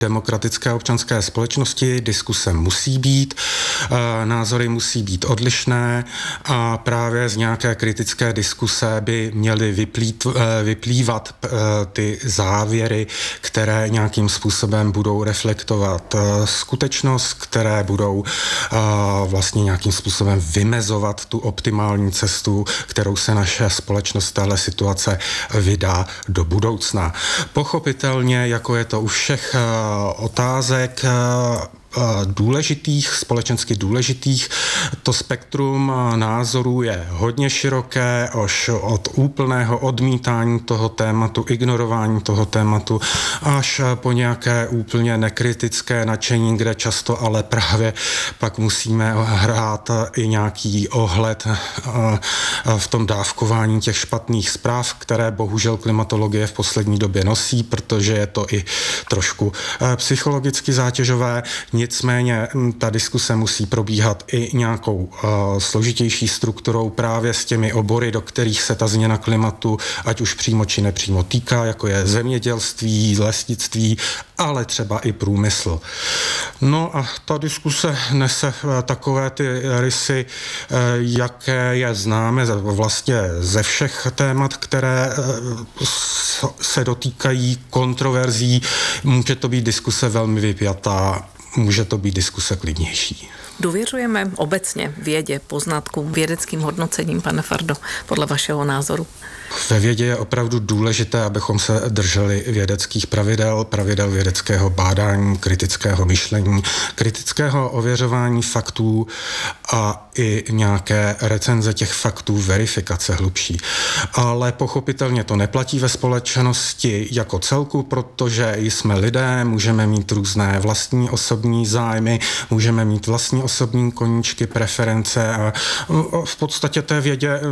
demokratické občanské společnosti diskuse musí být, názory musí být odlišné a právě z nějaké kritické diskuse by měly vyplývat ty závěry, které nějakým způsobem budou reflektovat skutečnost, které budou vlastně nějakým způsobem vymezovat tu optimální cestu, kterou se naše společnost z téhle situace vydá do budoucna. Pochopitelně, jako je to u všech otázek důležitých, společensky důležitých, to spektrum názorů je hodně široké, až od úplného odmítání toho tématu, ignorování toho tématu, až po nějaké úplně nekritické nadšení, kde často ale právě pak musíme hrát i nějaký ohled v tom dávkování těch špatných zpráv, které bohužel klimatologie v poslední době nosí, protože je to i trošku psychologicky zátěžové. Nicméně ta diskuse musí probíhat i nějakou složitější strukturou právě s těmi obory, do kterých se ta změna klimatu, ať už přímo či nepřímo týká, jako je zemědělství, lesnictví, ale třeba i průmysl. No a ta diskuse nese takové ty rysy, jaké je známe vlastně ze všech témat, které se dotýkají kontroverzí. Může to být diskuse velmi vypjatá, může to být diskuse klidnější. Důvěřujeme obecně vědě, poznatkům, vědeckým hodnocením, pane Fardo, podle vašeho názoru? Ve vědě je opravdu důležité, abychom se drželi vědeckých pravidel vědeckého bádání, kritického myšlení, kritického ověřování faktů a i nějaké recenze těch faktů, verifikace hlubší. Ale pochopitelně to neplatí ve společnosti jako celku, protože jsme lidé, můžeme mít různé vlastní osobní zájmy, můžeme mít vlastní osobní koníčky, preference a v podstatě té vědě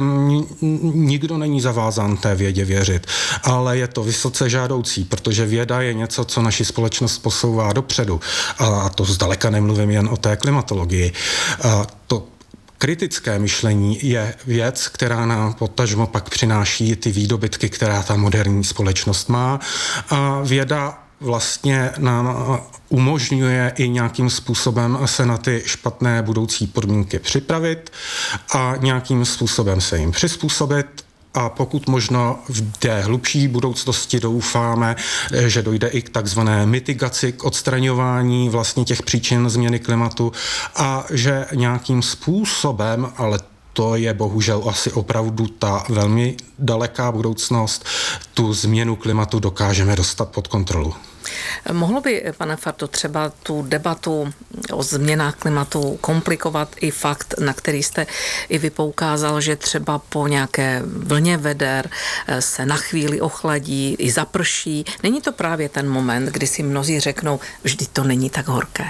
nikdo není zavázán té vědě věřit. Ale je to vysoce žádoucí, protože věda je něco, co naši společnost posouvá dopředu. A to zdaleka nemluvím jen o té klimatologii. To kritické myšlení je věc, která nám potažmo pak přináší ty výdobytky, která ta moderní společnost má. A věda vlastně nám umožňuje i nějakým způsobem se na ty špatné budoucí podmínky připravit a nějakým způsobem se jim přizpůsobit. A pokud možno v té hlubší budoucnosti doufáme, že dojde i k takzvané mitigaci, k odstraňování vlastně těch příčin změny klimatu a že nějakým způsobem, ale to je bohužel asi opravdu ta velmi daleká budoucnost, tu změnu klimatu dokážeme dostat pod kontrolu. Mohlo by, pane Fardo, třeba tu debatu o změnách klimatu komplikovat i fakt, na který jste i vy poukázal, že třeba po nějaké vlně veder se na chvíli ochladí, i zaprší. Není to právě ten moment, kdy si mnozí řeknou, vždyť to není tak horké?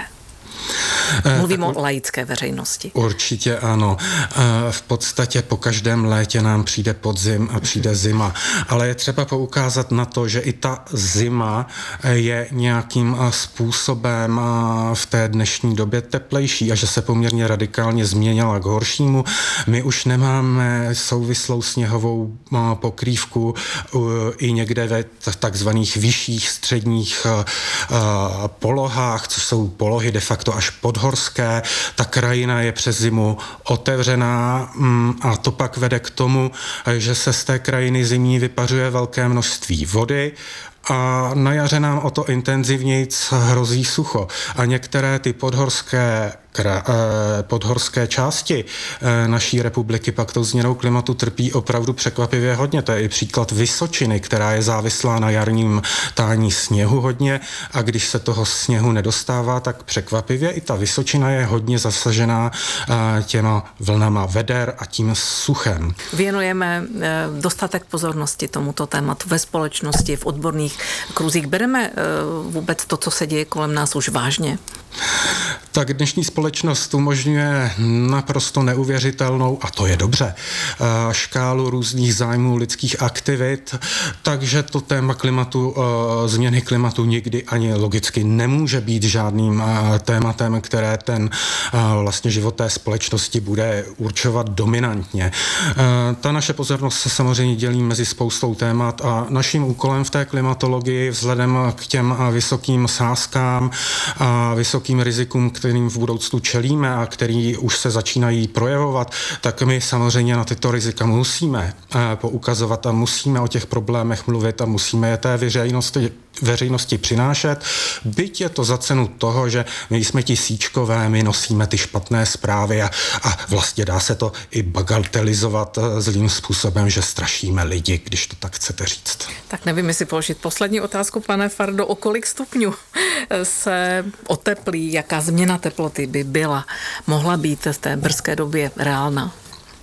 Mluvím o laické veřejnosti. Určitě ano. V podstatě po každém létě nám přijde podzim a přijde zima. Ale je třeba poukázat na to, že i ta zima je nějakým způsobem v té dnešní době teplejší a že se poměrně radikálně změnila k horšímu. My už nemáme souvislou sněhovou pokrývku i někde ve takzvaných vyšších středních polohách, co jsou polohy de facto až podhorské. Ta krajina je přes zimu otevřená a to pak vede k tomu, že se z té krajiny zimní vypařuje velké množství vody a na jaře nám o to intenzivněji hrozí sucho. A některé ty podhorské části naší republiky pak tou změnou klimatu trpí opravdu překvapivě hodně. To je i příklad Vysočiny, která je závislá na jarním tání sněhu hodně a když se toho sněhu nedostává, tak překvapivě i ta Vysočina je hodně zasažená těma vlnama veder a tím suchem. Věnujeme dostatek pozornosti tomuto tématu ve společnosti, v odborných kruzích. Bereme vůbec to, co se děje kolem nás, už vážně? Tak dnešní společnost umožňuje naprosto neuvěřitelnou, a to je dobře, škálu různých zájmů lidských aktivit, takže to téma klimatu, změny klimatu nikdy ani logicky nemůže být žádným tématem, které ten vlastně život té společnosti bude určovat dominantně. Ta naše pozornost se samozřejmě dělí mezi spoustou témat a naším úkolem v té klimatologii vzhledem k těm vysokým sázkám a vysokým rizikům, kterým v budoucnu čelíme a který už se začínají projevovat, tak my samozřejmě na tyto rizika musíme poukazovat a musíme o těch problémech mluvit a musíme je té veřejnosti přinášet, byť je to za cenu toho, že my jsme ti síčkové, my nosíme ty špatné zprávy a vlastně dá se to i bagatelizovat zlým způsobem, že strašíme lidi, když to tak chcete říct. Tak nevím, jestli položit poslední otázku, pane Fardo, o kolik stupňů se oteplí, jaká změna teploty by mohla být v té brzké době reálná?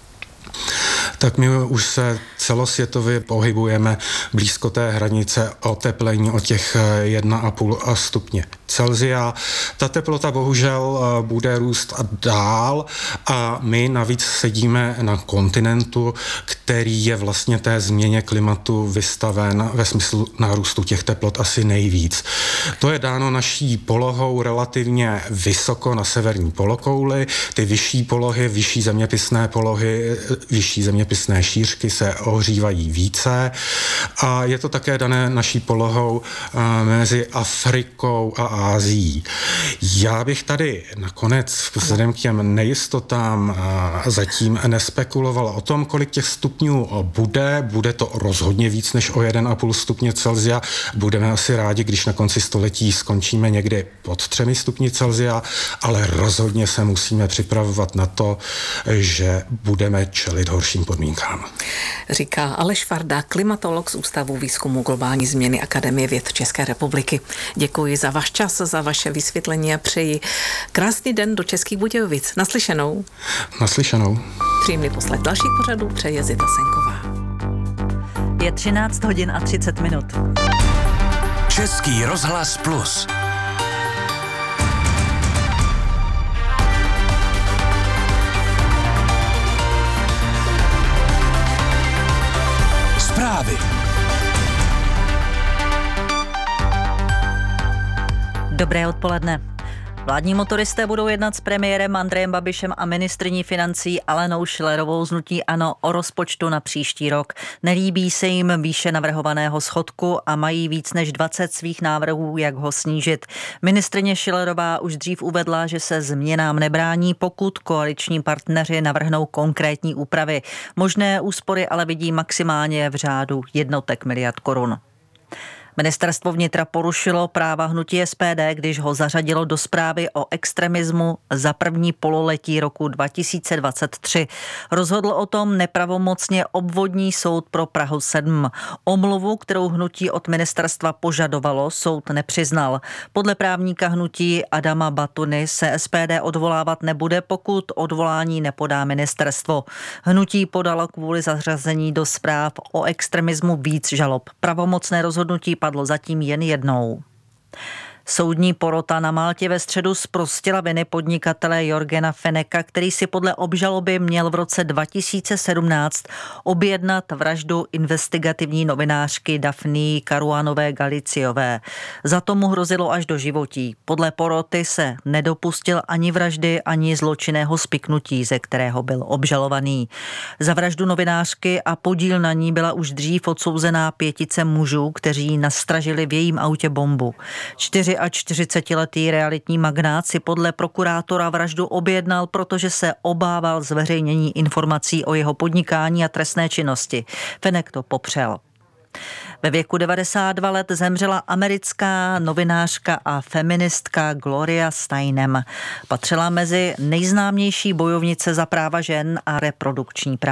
Tak my už se celosvětově pohybujeme blízko té hranice oteplení o těch 1,5 stupně Celsia. Ta teplota bohužel bude růst a dál a my navíc sedíme na kontinentu, který je vlastně té změně klimatu vystaven ve smyslu nárůstu těch teplot asi nejvíc. To je dáno naší polohou relativně vysoko na severní polokouli. Ty vyšší polohy, vyšší zeměpisné polohy, vyšší zeměpisné šířky se ohřívají více a je to také dané naší polohou mezi Afrikou a Ázií. Já bych tady nakonec vzhledem k těm nejistotám zatím nespekuloval o tom, kolik těch stupňů bude to rozhodně víc než o 1,5 stupně Celsia. Budeme asi rádi, když na konci století skončíme někdy pod 3 stupni Celsia, ale rozhodně se musíme připravovat na to, že budeme čelit horším podmínkám. Říká Aleš Farda, klimatolog z Ústavu výzkumu globální změny Akademie věd České republiky. Děkuji za váš čas, za vaše vysvětlení a přeji krásný den do Českých Budějovic. Naslyšenou. Naslyšenou. Příjemný poslech dalších pořadů přeje Zita Senková. Je 13 hodin a 30 minut. Český rozhlas Plus. Zprávy. Dobré odpoledne. Vládní motoristé budou jednat s premiérem Andrejem Babišem a ministryní financí Alenou Schillerovou z hnutí ANO o rozpočtu na příští rok. Nelíbí se jim výše navrhovaného schodku a mají víc než 20 svých návrhů, jak ho snížit. Ministryně Schillerová už dřív uvedla, že se změnám nebrání, pokud koaliční partneři navrhnou konkrétní úpravy. Možné úspory ale vidí maximálně v řádu jednotek miliard korun. Ministerstvo vnitra porušilo práva hnutí SPD, když ho zařadilo do zprávy o extremismu za první pololetí roku 2023. Rozhodl o tom nepravomocně obvodní soud pro Prahu 7. Omluvu, kterou hnutí od ministerstva požadovalo, soud nepřiznal. Podle právníka hnutí Adama Batuny se SPD odvolávat nebude, pokud odvolání nepodá ministerstvo. Hnutí podalo kvůli zařazení do zpráv o extremismu víc žalob. Pravomocné rozhodnutí padlo zatím jen jednou. Soudní porota na Maltě ve středu zprostila viny podnikatele Jorgena Feneka, který si podle obžaloby měl v roce 2017 objednat vraždu investigativní novinářky Daphne Caruanové Galiciové. Za to mu hrozilo až do životí. Podle poroty se nedopustil ani vraždy, ani zločinného spiknutí, ze kterého byl obžalovaný. Za vraždu novinářky a podíl na ní byla už dřív odsouzená 5 mužů, kteří nastražili v jejím autě bombu. 44letý realitní magnát si podle prokurátora vraždu objednal, protože se obával zveřejnění informací o jeho podnikání a trestné činnosti. Fenek to popřel. Ve věku 92 let zemřela americká novinářka a feministka Gloria Steinem. Patřila mezi nejznámější bojovnice za práva žen a reprodukční práva.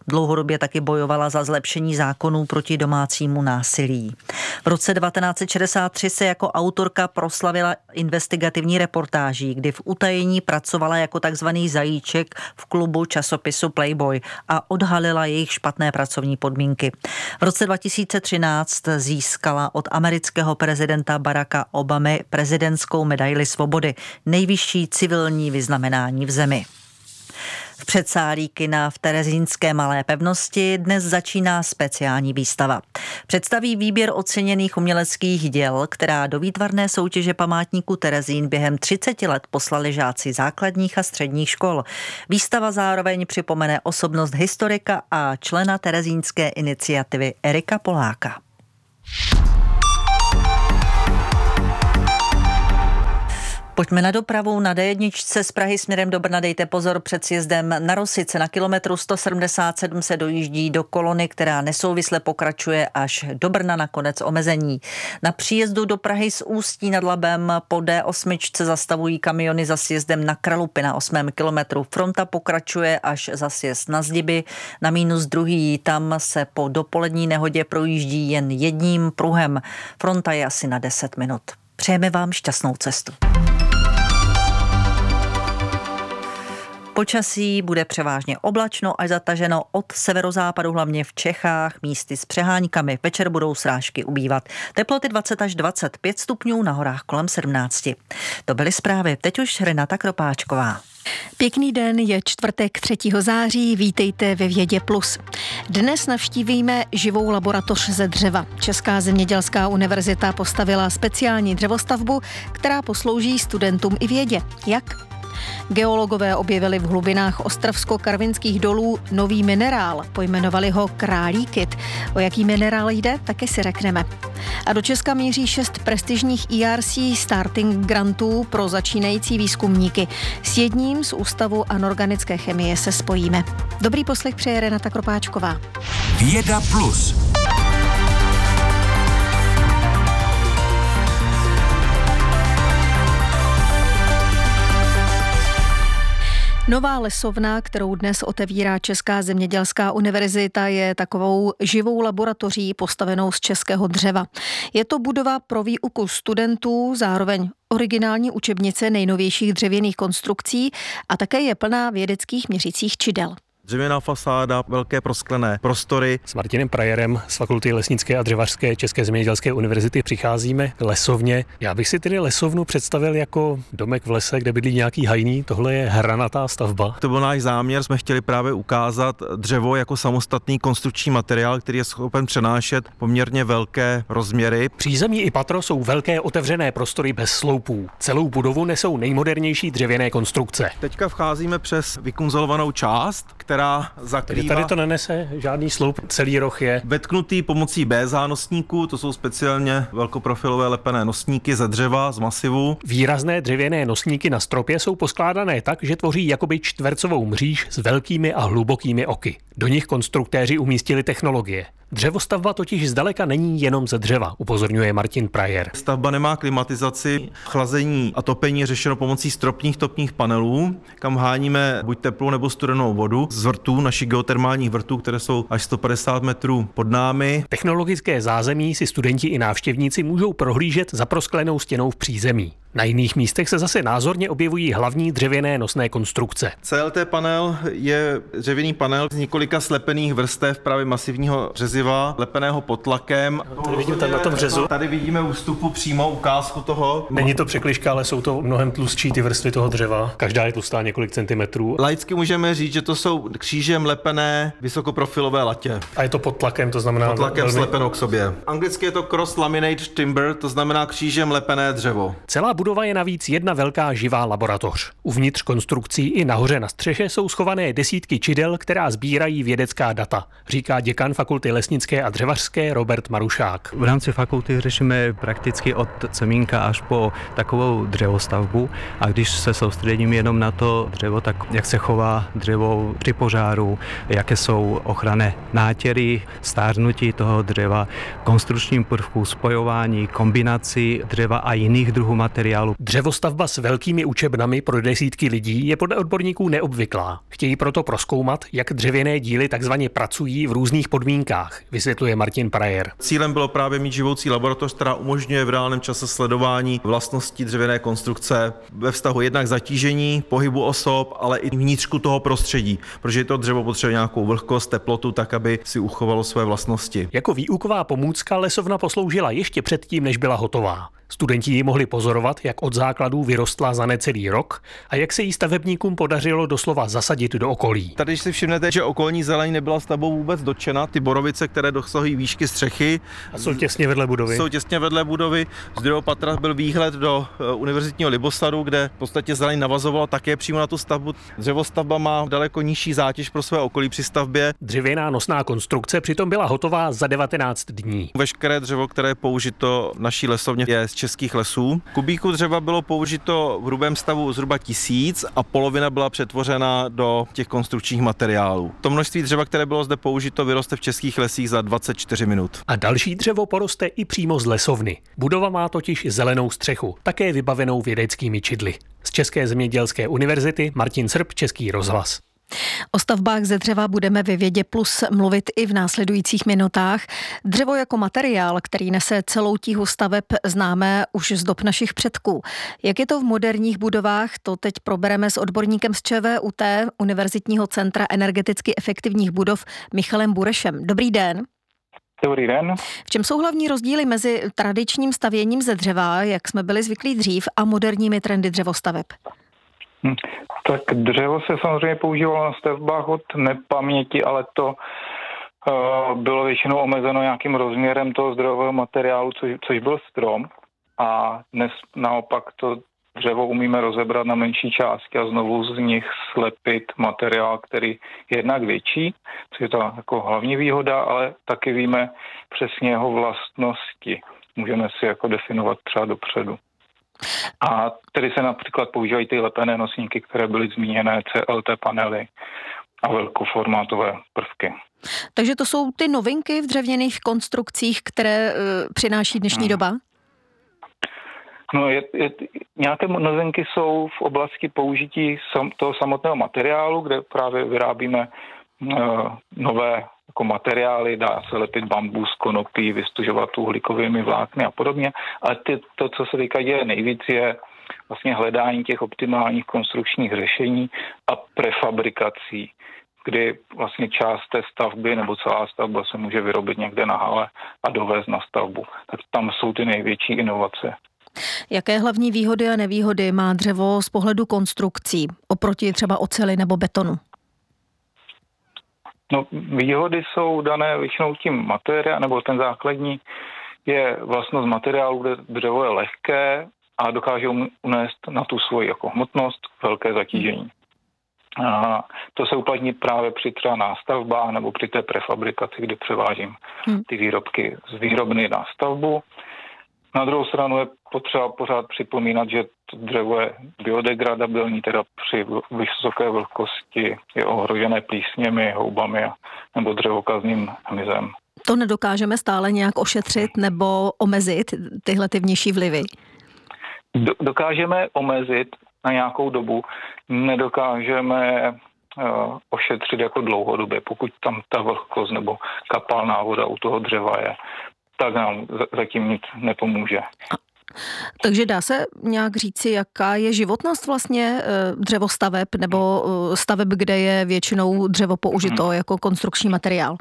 Dlouhodobě taky bojovala za zlepšení zákonů proti domácímu násilí. V roce 1963 se jako autorka proslavila investigativní reportáží, kdy v utajení pracovala jako takzvaný zajíček v klubu časopisu Playboy a odhalila jejich špatné pracovní podmínky. V roce 2013 získala od amerického prezidenta Baracka Obamy prezidentskou medaili svobody, nejvyšší civilní vyznamenání v zemi. V předsálí kina v terezínské Malé pevnosti dnes začíná speciální výstava. Představí výběr oceněných uměleckých děl, která do výtvarné soutěže památníku Terezín během 30 let poslali žáci základních a středních škol. Výstava zároveň připomene osobnost historika a člena terezínské iniciativy Erika Poláka. Pojďme na dopravu. Na D1 z Prahy směrem do Brna dejte pozor před sjezdem na Rosice. Na kilometru 177 se dojíždí do kolony, která nesouvisle pokračuje až do Brna na konec omezení. Na příjezdu do Prahy z Ústí nad Labem po D8 zastavují kamiony za sjezdem na Kralupy na 8. kilometru. Fronta pokračuje až za sjezd na Zdiby na -2. Tam se po dopolední nehodě projíždí jen jedním pruhem. Fronta je asi na 10 minut. Přejeme vám šťastnou cestu. Počasí bude převážně oblačno až zataženo od severozápadu, hlavně v Čechách, místy s přeháňkami. Večer budou srážky ubývat. Teploty 20 až 25 stupňů, na horách kolem 17. To byly zprávy. Teď už Renata Kropáčková. Pěkný den, je čtvrtek 3. září, vítejte ve Vědě Plus. Dnes navštívíme živou laboratoř ze dřeva. Česká zemědělská univerzita postavila speciální dřevostavbu, která poslouží studentům i vědě. Jak? Geologové objevili v hlubinách ostravsko-karvinských dolů nový minerál, pojmenovali ho králíkit. O jaký minerál jde, taky si řekneme. A do Česka míří 6 prestižních ERC starting grantů pro začínající výzkumníky. S jedním z Ústavu anorganické chemie se spojíme. Dobrý poslech přeje Renata Kropáčková. Věda Plus. Nová lesovna, kterou dnes otevírá Česká zemědělská univerzita, je takovou živou laboratoří postavenou z českého dřeva. Je to budova pro výuku studentů, zároveň originální učebnice nejnovějších dřevěných konstrukcí a také je plná vědeckých měřicích čidel. Dřevěná fasáda, velké prosklené prostory. S Martinem Prajerem z Fakulty lesnické a dřevařské České zemědělské univerzity přicházíme k lesovně. Já bych si tedy lesovnu představil jako domek v lese, kde bydlí nějaký hajný. Tohle je hranatá stavba. To byl náš záměr, jsme chtěli právě ukázat dřevo jako samostatný konstrukční materiál, který je schopen přenášet poměrně velké rozměry. Přízemí i patro jsou velké otevřené prostory bez sloupů. Celou budovu nesou nejmodernější dřevěné konstrukce. Teďka vcházíme přes vykunzelovanou část, která zakrývá. Tady to nenese žádný sloup, celý roh je vetknutý pomocí BZA nosníků, to jsou speciálně velkoprofilové lepené nosníky ze dřeva, z masivu. Výrazné dřevěné nosníky na stropě jsou poskládané tak, že tvoří jakoby čtvercovou mříž s velkými a hlubokými oky. Do nich konstruktéři umístili technologie. Dřevostavba totiž zdaleka není jenom ze dřeva, upozorňuje Martin Prajer. Stavba nemá klimatizaci, chlazení a topení je řešeno pomocí stropních topních panelů, kam háníme buď teplou nebo studenou vodu z vrtů, našich geotermálních vrtů, které jsou až 150 metrů pod námi. Technologické zázemí si studenti i návštěvníci můžou prohlížet za prosklenou stěnou v přízemí. Na jiných místech se zase názorně objevují hlavní dřevěné nosné konstrukce. CLT panel je dřevěný panel z několika slepených vrstev právě masivního řeziva, lepeného pod tlakem. Tady vidím tam na tom řezu. Tady vidíme ústupu přímo ukázku toho. Není to překližka, ale jsou to mnohem tlustší ty vrstvy toho dřeva. Každá je tlustá několik centimetrů. Laicky můžeme říct, že to jsou křížem lepené vysokoprofilové latě. A je to pod tlakem, to znamená pod tlakem slepeno k sobě. Anglicky je to cross laminated timber, to znamená křížem lepené dřevo. Celá budova je navíc jedna velká živá laboratoř. Uvnitř konstrukcí i nahoře na střeše jsou schované desítky čidel, která sbírají vědecká data, říká děkan Fakulty lesnické a dřevařské Robert Marušák. V rámci fakulty řešíme prakticky od semínka až po takovou dřevostavbu a když se soustředím jenom na to dřevo, tak jak se chová dřevo při požáru, jaké jsou ochranné nátěry, stárnutí toho dřeva, konstrukčním prvků, spojování, kombinaci dřeva a jiných druhů materiálů materiálu. Dřevostavba s velkými učebnami pro desítky lidí je podle odborníků neobvyklá. Chtějí proto prozkoumat, jak dřevěné díly takzvaně pracují v různých podmínkách, vysvětluje Martin Prajer. Cílem bylo právě mít živoucí laboratoř, která umožňuje v reálném čase sledování vlastností dřevěné konstrukce ve vztahu jednak zatížení, pohybu osob, ale i vnitřku toho prostředí, protože to dřevo potřebuje nějakou vlhkost, teplotu, tak aby si uchovalo své vlastnosti. Jako výuková pomůcka lesovna posloužila ještě předtím, než byla hotová. Studenti ji mohli pozorovat, jak od základů vyrostla za necelý rok a jak se jí stavebníkům podařilo doslova zasadit do okolí. Tady si všimnete, že okolní zeleň nebyla stavbou vůbec dotčena. Ty borovice, které dosahují výšky střechy, jsou těsně vedle budovy. Z druhého patra byl výhled do univerzitního Libosadu, kde v podstatě zeleň navazovala také přímo na tu stavbu. Dřevostavba má daleko nižší zátěž pro své okolí při stavbě. Dřevěná nosná konstrukce přitom byla hotová za 19 dní. Veškeré dřevo, které je použito v naší lesovně, je z českých lesů. Kubíků dřeva bylo použito v hrubém stavu zhruba 1000 a polovina byla přetvořena do těch konstrukčních materiálů. To množství dřeva, které bylo zde použito, vyroste v českých lesích za 24 minut. A další dřevo poroste i přímo z lesovny. Budova má totiž zelenou střechu, také vybavenou vědeckými čidly. Z České zemědělské univerzity Martin Srb, Český rozhlas. O stavbách ze dřeva budeme ve Vědě Plus mluvit i v následujících minutách. Dřevo jako materiál, který nese celou tíhu staveb, známe už z dob našich předků. Jak je to v moderních budovách, to teď probereme s odborníkem z ČVUT, Univerzitního centra energeticky efektivních budov, Michalem Burešem. Dobrý den. Dobrý den. V čem jsou hlavní rozdíly mezi tradičním stavěním ze dřeva, jak jsme byli zvyklí dřív, a moderními trendy dřevostaveb? Tak dřevo se samozřejmě používalo na stavbách od nepaměti, ale to bylo většinou omezeno nějakým rozměrem toho zdrojového materiálu, což byl strom. A dnes naopak to dřevo umíme rozebrat na menší části a znovu z nich slepit materiál, který je jednak větší, což je to jako hlavní výhoda, ale taky víme přesně jeho vlastnosti. Můžeme si jako definovat třeba dopředu. A tedy se například používají ty lepené nosníky, které byly zmíněné, CLT panely a velkoformátové prvky. Takže to jsou ty novinky v dřevěných konstrukcích, které přináší dnešní doba? No, nějaké novinky jsou v oblasti použití toho samotného materiálu, kde právě vyrábíme nové jako materiály, dá se lepit bambus, konopí, vystužovat uhlíkovými vlákny a podobně. Ale to, co se teďka děje nejvíc, je vlastně hledání těch optimálních konstrukčních řešení a prefabrikací, kdy vlastně část té stavby nebo celá stavba se může vyrobit někde na hale a dovést na stavbu. Tak tam jsou ty největší inovace. Jaké hlavní výhody a nevýhody má dřevo z pohledu konstrukcí oproti třeba oceli nebo betonu? No, výhody jsou dané většinou tím materiál, nebo ten základní je vlastnost materiálu, kde dřevo je lehké a dokáže unést na tu svoji jako hmotnost velké zatížení. A to se uplatní právě při třeba nástavbách nebo při té prefabrikaci, kdy převážím ty výrobky z výrobny na stavbu. Na druhou stranu je potřeba pořád připomínat, že to dřevo je biodegradabilní, teda při vysoké vlhkosti je ohrožené plísněmi, houbami nebo dřevokazným hmyzem. To nedokážeme stále nějak ošetřit nebo omezit tyhle ty vnější vlivy? Dokážeme omezit na nějakou dobu, nedokážeme ošetřit jako dlouhodobě, pokud tam ta vlhkost nebo kapalná voda u toho dřeva je, tak nám zatím nic nepomůže. Takže dá se nějak říci, jaká je životnost vlastně dřevostaveb nebo staveb, kde je většinou dřevo použito jako konstrukční materiál?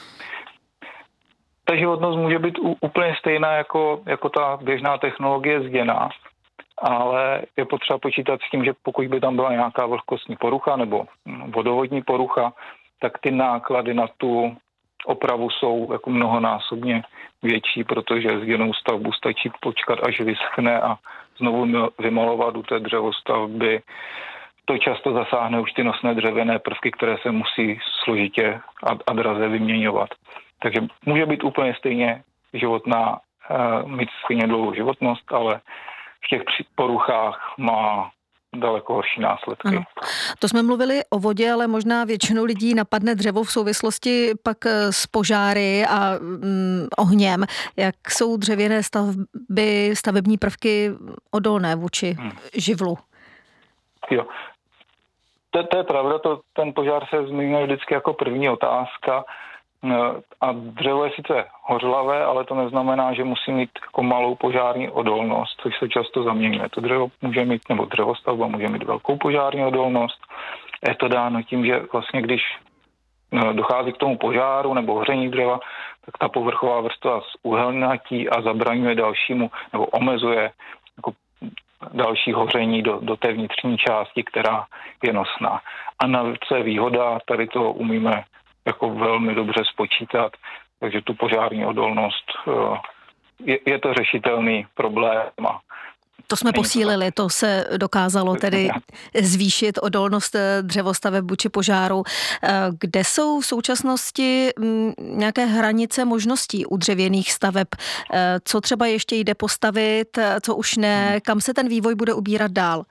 Ta životnost může být úplně stejná jako ta běžná technologie zděná, ale je potřeba počítat s tím, že pokud by tam byla nějaká vlhkostní porucha nebo vodovodní porucha, tak ty náklady na tu opravu jsou jako mnohonásobně větší, protože zděnou stavbu stačí počkat, až vyschne a znovu vymalovat u té dřevostavby. To často zasáhne už ty nosné dřevěné prvky, které se musí složitě a draze vyměňovat. Takže může být úplně stejně životná, mít stejně dlouhou životnost, ale v těch poruchách má daleko horší následky. Ano. To jsme mluvili o vodě, ale možná většinu lidí napadne dřevo v souvislosti pak s požáry a ohněm. Jak jsou dřevěné stavební prvky odolné vůči živlu? Jo. To je pravda, ten požár se zmiňuje vždycky jako první otázka. A dřevo je sice hořlavé, ale to neznamená, že musí mít jako malou požární odolnost, což se často zaměňuje. To dřevo může mít, nebo dřevostavba může mít velkou požární odolnost. Je to dáno tím, že vlastně když dochází k tomu požáru nebo hoření dřeva, tak ta povrchová vrstva zúhelnatí a zabraňuje dalšímu, nebo omezuje jako další hoření do té vnitřní části, která je nosná. A navíc je výhoda, tady to umíme jako velmi dobře spočítat, takže tu požární odolnost je to řešitelný problém. To jsme posílili, to se dokázalo tedy zvýšit odolnost dřevostaveb vůči požáru. Kde jsou v současnosti nějaké hranice možností u dřevěných staveb? Co třeba ještě jde postavit, co už ne? Kam se ten vývoj bude ubírat dál?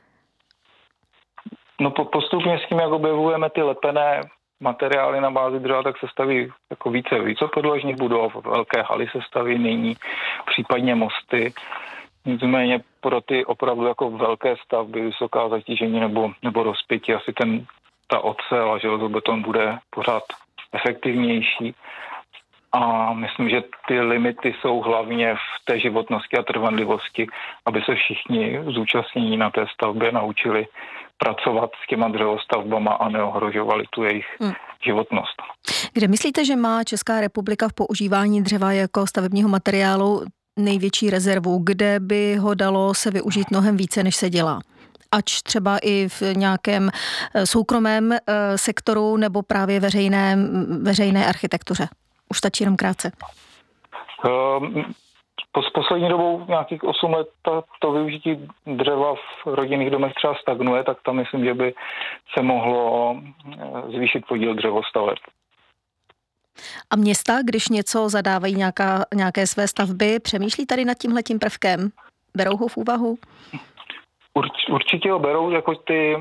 No postupně s tím, jak objevujeme ty lepené materiály na bázi dřeva, tak se staví jako více podlažních budov, velké haly se staví nyní, případně mosty. Nicméně pro ty opravdu jako velké stavby, vysoká zatížení nebo rozpětí, asi ta ocel a železobeton bude pořád efektivnější. A myslím, že ty limity jsou hlavně v té životnosti a trvanlivosti, aby se všichni zúčastnění na té stavbě naučili pracovat s těma dřevostavbama a neohrožovali tu jejich životnost. Kde myslíte, že má Česká republika v používání dřeva jako stavebního materiálu největší rezervu? Kde by ho dalo se využít mnohem více, než se dělá? Ač třeba i v nějakém soukromém sektoru nebo právě veřejné architektuře? Už stačí jenom krátce. S poslední dobou nějakých 8 let to využití dřeva v rodinných domech třeba stagnuje, tak tam myslím, že by se mohlo zvýšit podíl dřevostaveb. A města, když něco zadávají nějaké své stavby, přemýšlí tady nad tímhletím prvkem? Berou ho v úvahu? Určitě ho berou, jako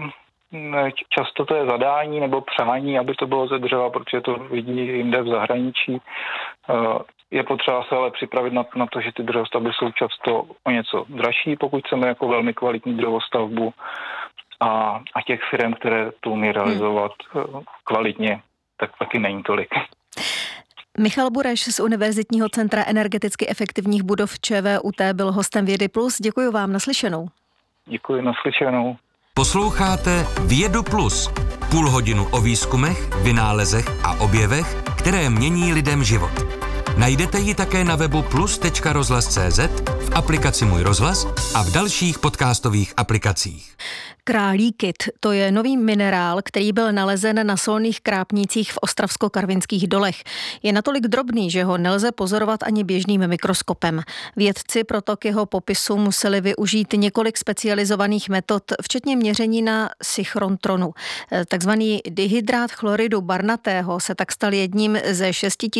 často to je zadání nebo přání, aby to bylo ze dřeva, protože to vidí jinde v zahraničí. Je potřeba se ale připravit na to, že ty dřevostavby jsou často o něco dražší, pokud chceme jako velmi kvalitní dřevostavbu a těch firm, které to umí realizovat kvalitně, tak taky není tolik. Michal Bureš z Univerzitního centra energeticky efektivních budov ČVUT byl hostem Vědy Plus. Děkuji vám, naslyšenou. Děkuji, naslyšenou. Posloucháte Vědu Plus. Půl hodinu o výzkumech, vynálezech a objevech, které mění lidem život. Najdete ji také na webu plus.rozhlas.cz, v aplikaci Můj rozhlas a v dalších podcastových aplikacích. Králíkit, to je nový minerál, který byl nalezen na solných krápnících v Ostravsko-Karvinských dolech. Je natolik drobný, že ho nelze pozorovat ani běžným mikroskopem. Vědci proto k jeho popisu museli využít několik specializovaných metod, včetně měření na sychrontronu. Takzvaný dihydrát chloridu barnatého se tak stal jedním ze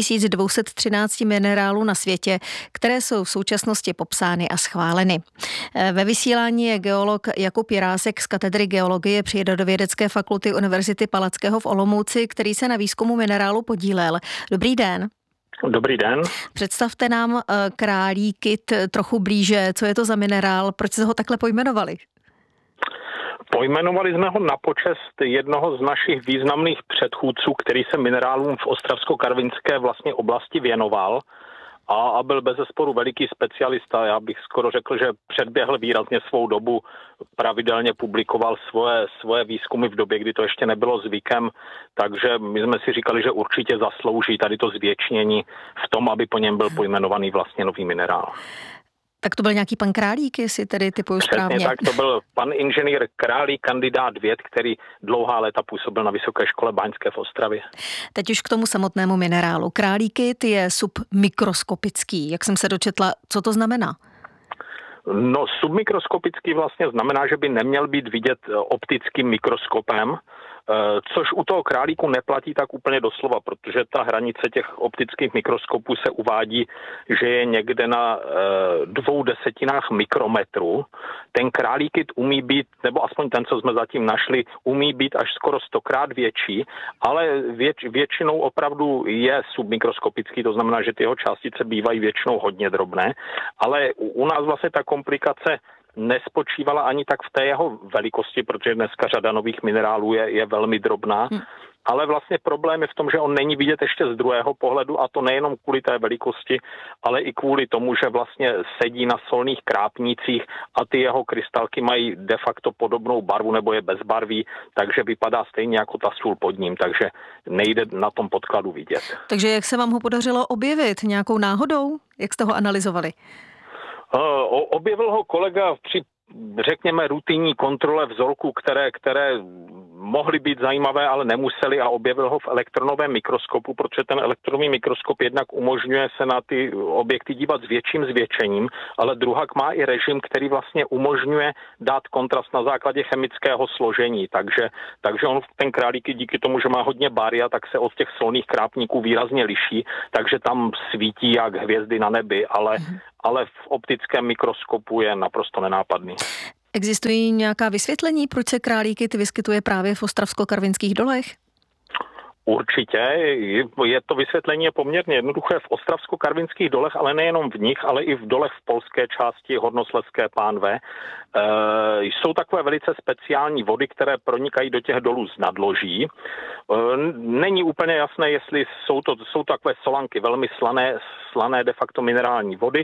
6213 minerálů na světě, které jsou v současnosti popsány a schváleny. Ve vysílání je geolog Jakub Jirásek z katedry geologie Přírodovědecké fakulty Univerzity Palackého v Olomouci, který se na výzkumu minerálu podílel. Dobrý den. Dobrý den. Představte nám králíkit trochu blíže. Co je to za minerál? Proč jste ho takhle pojmenovali? Pojmenovali jsme ho na počest jednoho z našich významných předchůdců, který se minerálům v Ostravsko-Karvinské vlastně oblasti věnoval a byl bezesporu veliký specialista. Já bych skoro řekl, že předběhl výrazně svou dobu, pravidelně publikoval svoje výzkumy v době, kdy to ještě nebylo zvykem, takže my jsme si říkali, že určitě zaslouží tady to zvětšnění v tom, aby po něm byl pojmenovaný vlastně nový minerál. Tak to byl nějaký pan Králík, jestli tedy typuju správně. Přesně tak, to byl pan inženýr Králík, kandidát věd, který dlouhá léta působil na Vysoké škole báňské v Ostravě. Teď už k tomu samotnému minerálu. Králíkit je submikroskopický. Jak jsem se dočetla, co to znamená? No, submikroskopický vlastně znamená, že by neměl být vidět optickým mikroskopem. Což u toho králíku neplatí tak úplně doslova, protože ta hranice těch optických mikroskopů se uvádí, že je někde na 0,2 mikrometru. Ten králík umí být, nebo aspoň ten, co jsme zatím našli, umí být až skoro 100krát větší, ale většinou opravdu je submikroskopický, to znamená, že ty jeho částice bývají většinou hodně drobné, ale u nás vlastně ta komplikace nespočívala ani tak v té jeho velikosti, protože dneska řada nových minerálů je velmi drobná, ale vlastně problém je v tom, že on není vidět ještě z druhého pohledu a to nejenom kvůli té velikosti, ale i kvůli tomu, že vlastně sedí na solných krápnících a ty jeho krystalky mají de facto podobnou barvu nebo je bezbarví, takže vypadá stejně jako ta sůl pod ním, takže nejde na tom podkladu vidět. Takže jak se vám ho podařilo objevit? Nějakou náhodou? Jak jste ho analyzovali? Objevil ho kolega při, řekněme, rutinní kontrole vzorků, které mohly být zajímavé, ale nemuseli, a objevil ho v elektronovém mikroskopu, protože ten elektronový mikroskop jednak umožňuje se na ty objekty dívat s větším zvětšením, ale druhak má i režim, který vlastně umožňuje dát kontrast na základě chemického složení, takže on, ten králík, díky tomu, že má hodně baria, tak se od těch solných krápníků výrazně liší, takže tam svítí jak hvězdy na nebi, ale v optickém mikroskopu je naprosto nenápadný. Existují nějaká vysvětlení, proč se králíky vyskytuje právě v Ostravsko-Karvinských dolech? Určitě. Je to vysvětlení poměrně jednoduché v Ostravsko-Karvinských dolech, ale nejenom v nich, ale i v dolech v polské části Hornoslezské pánve. Jsou takové velice speciální vody, které pronikají do těch dolů z nadloží. Není úplně jasné, jestli jsou takové solanky, velmi slané de facto minerální vody.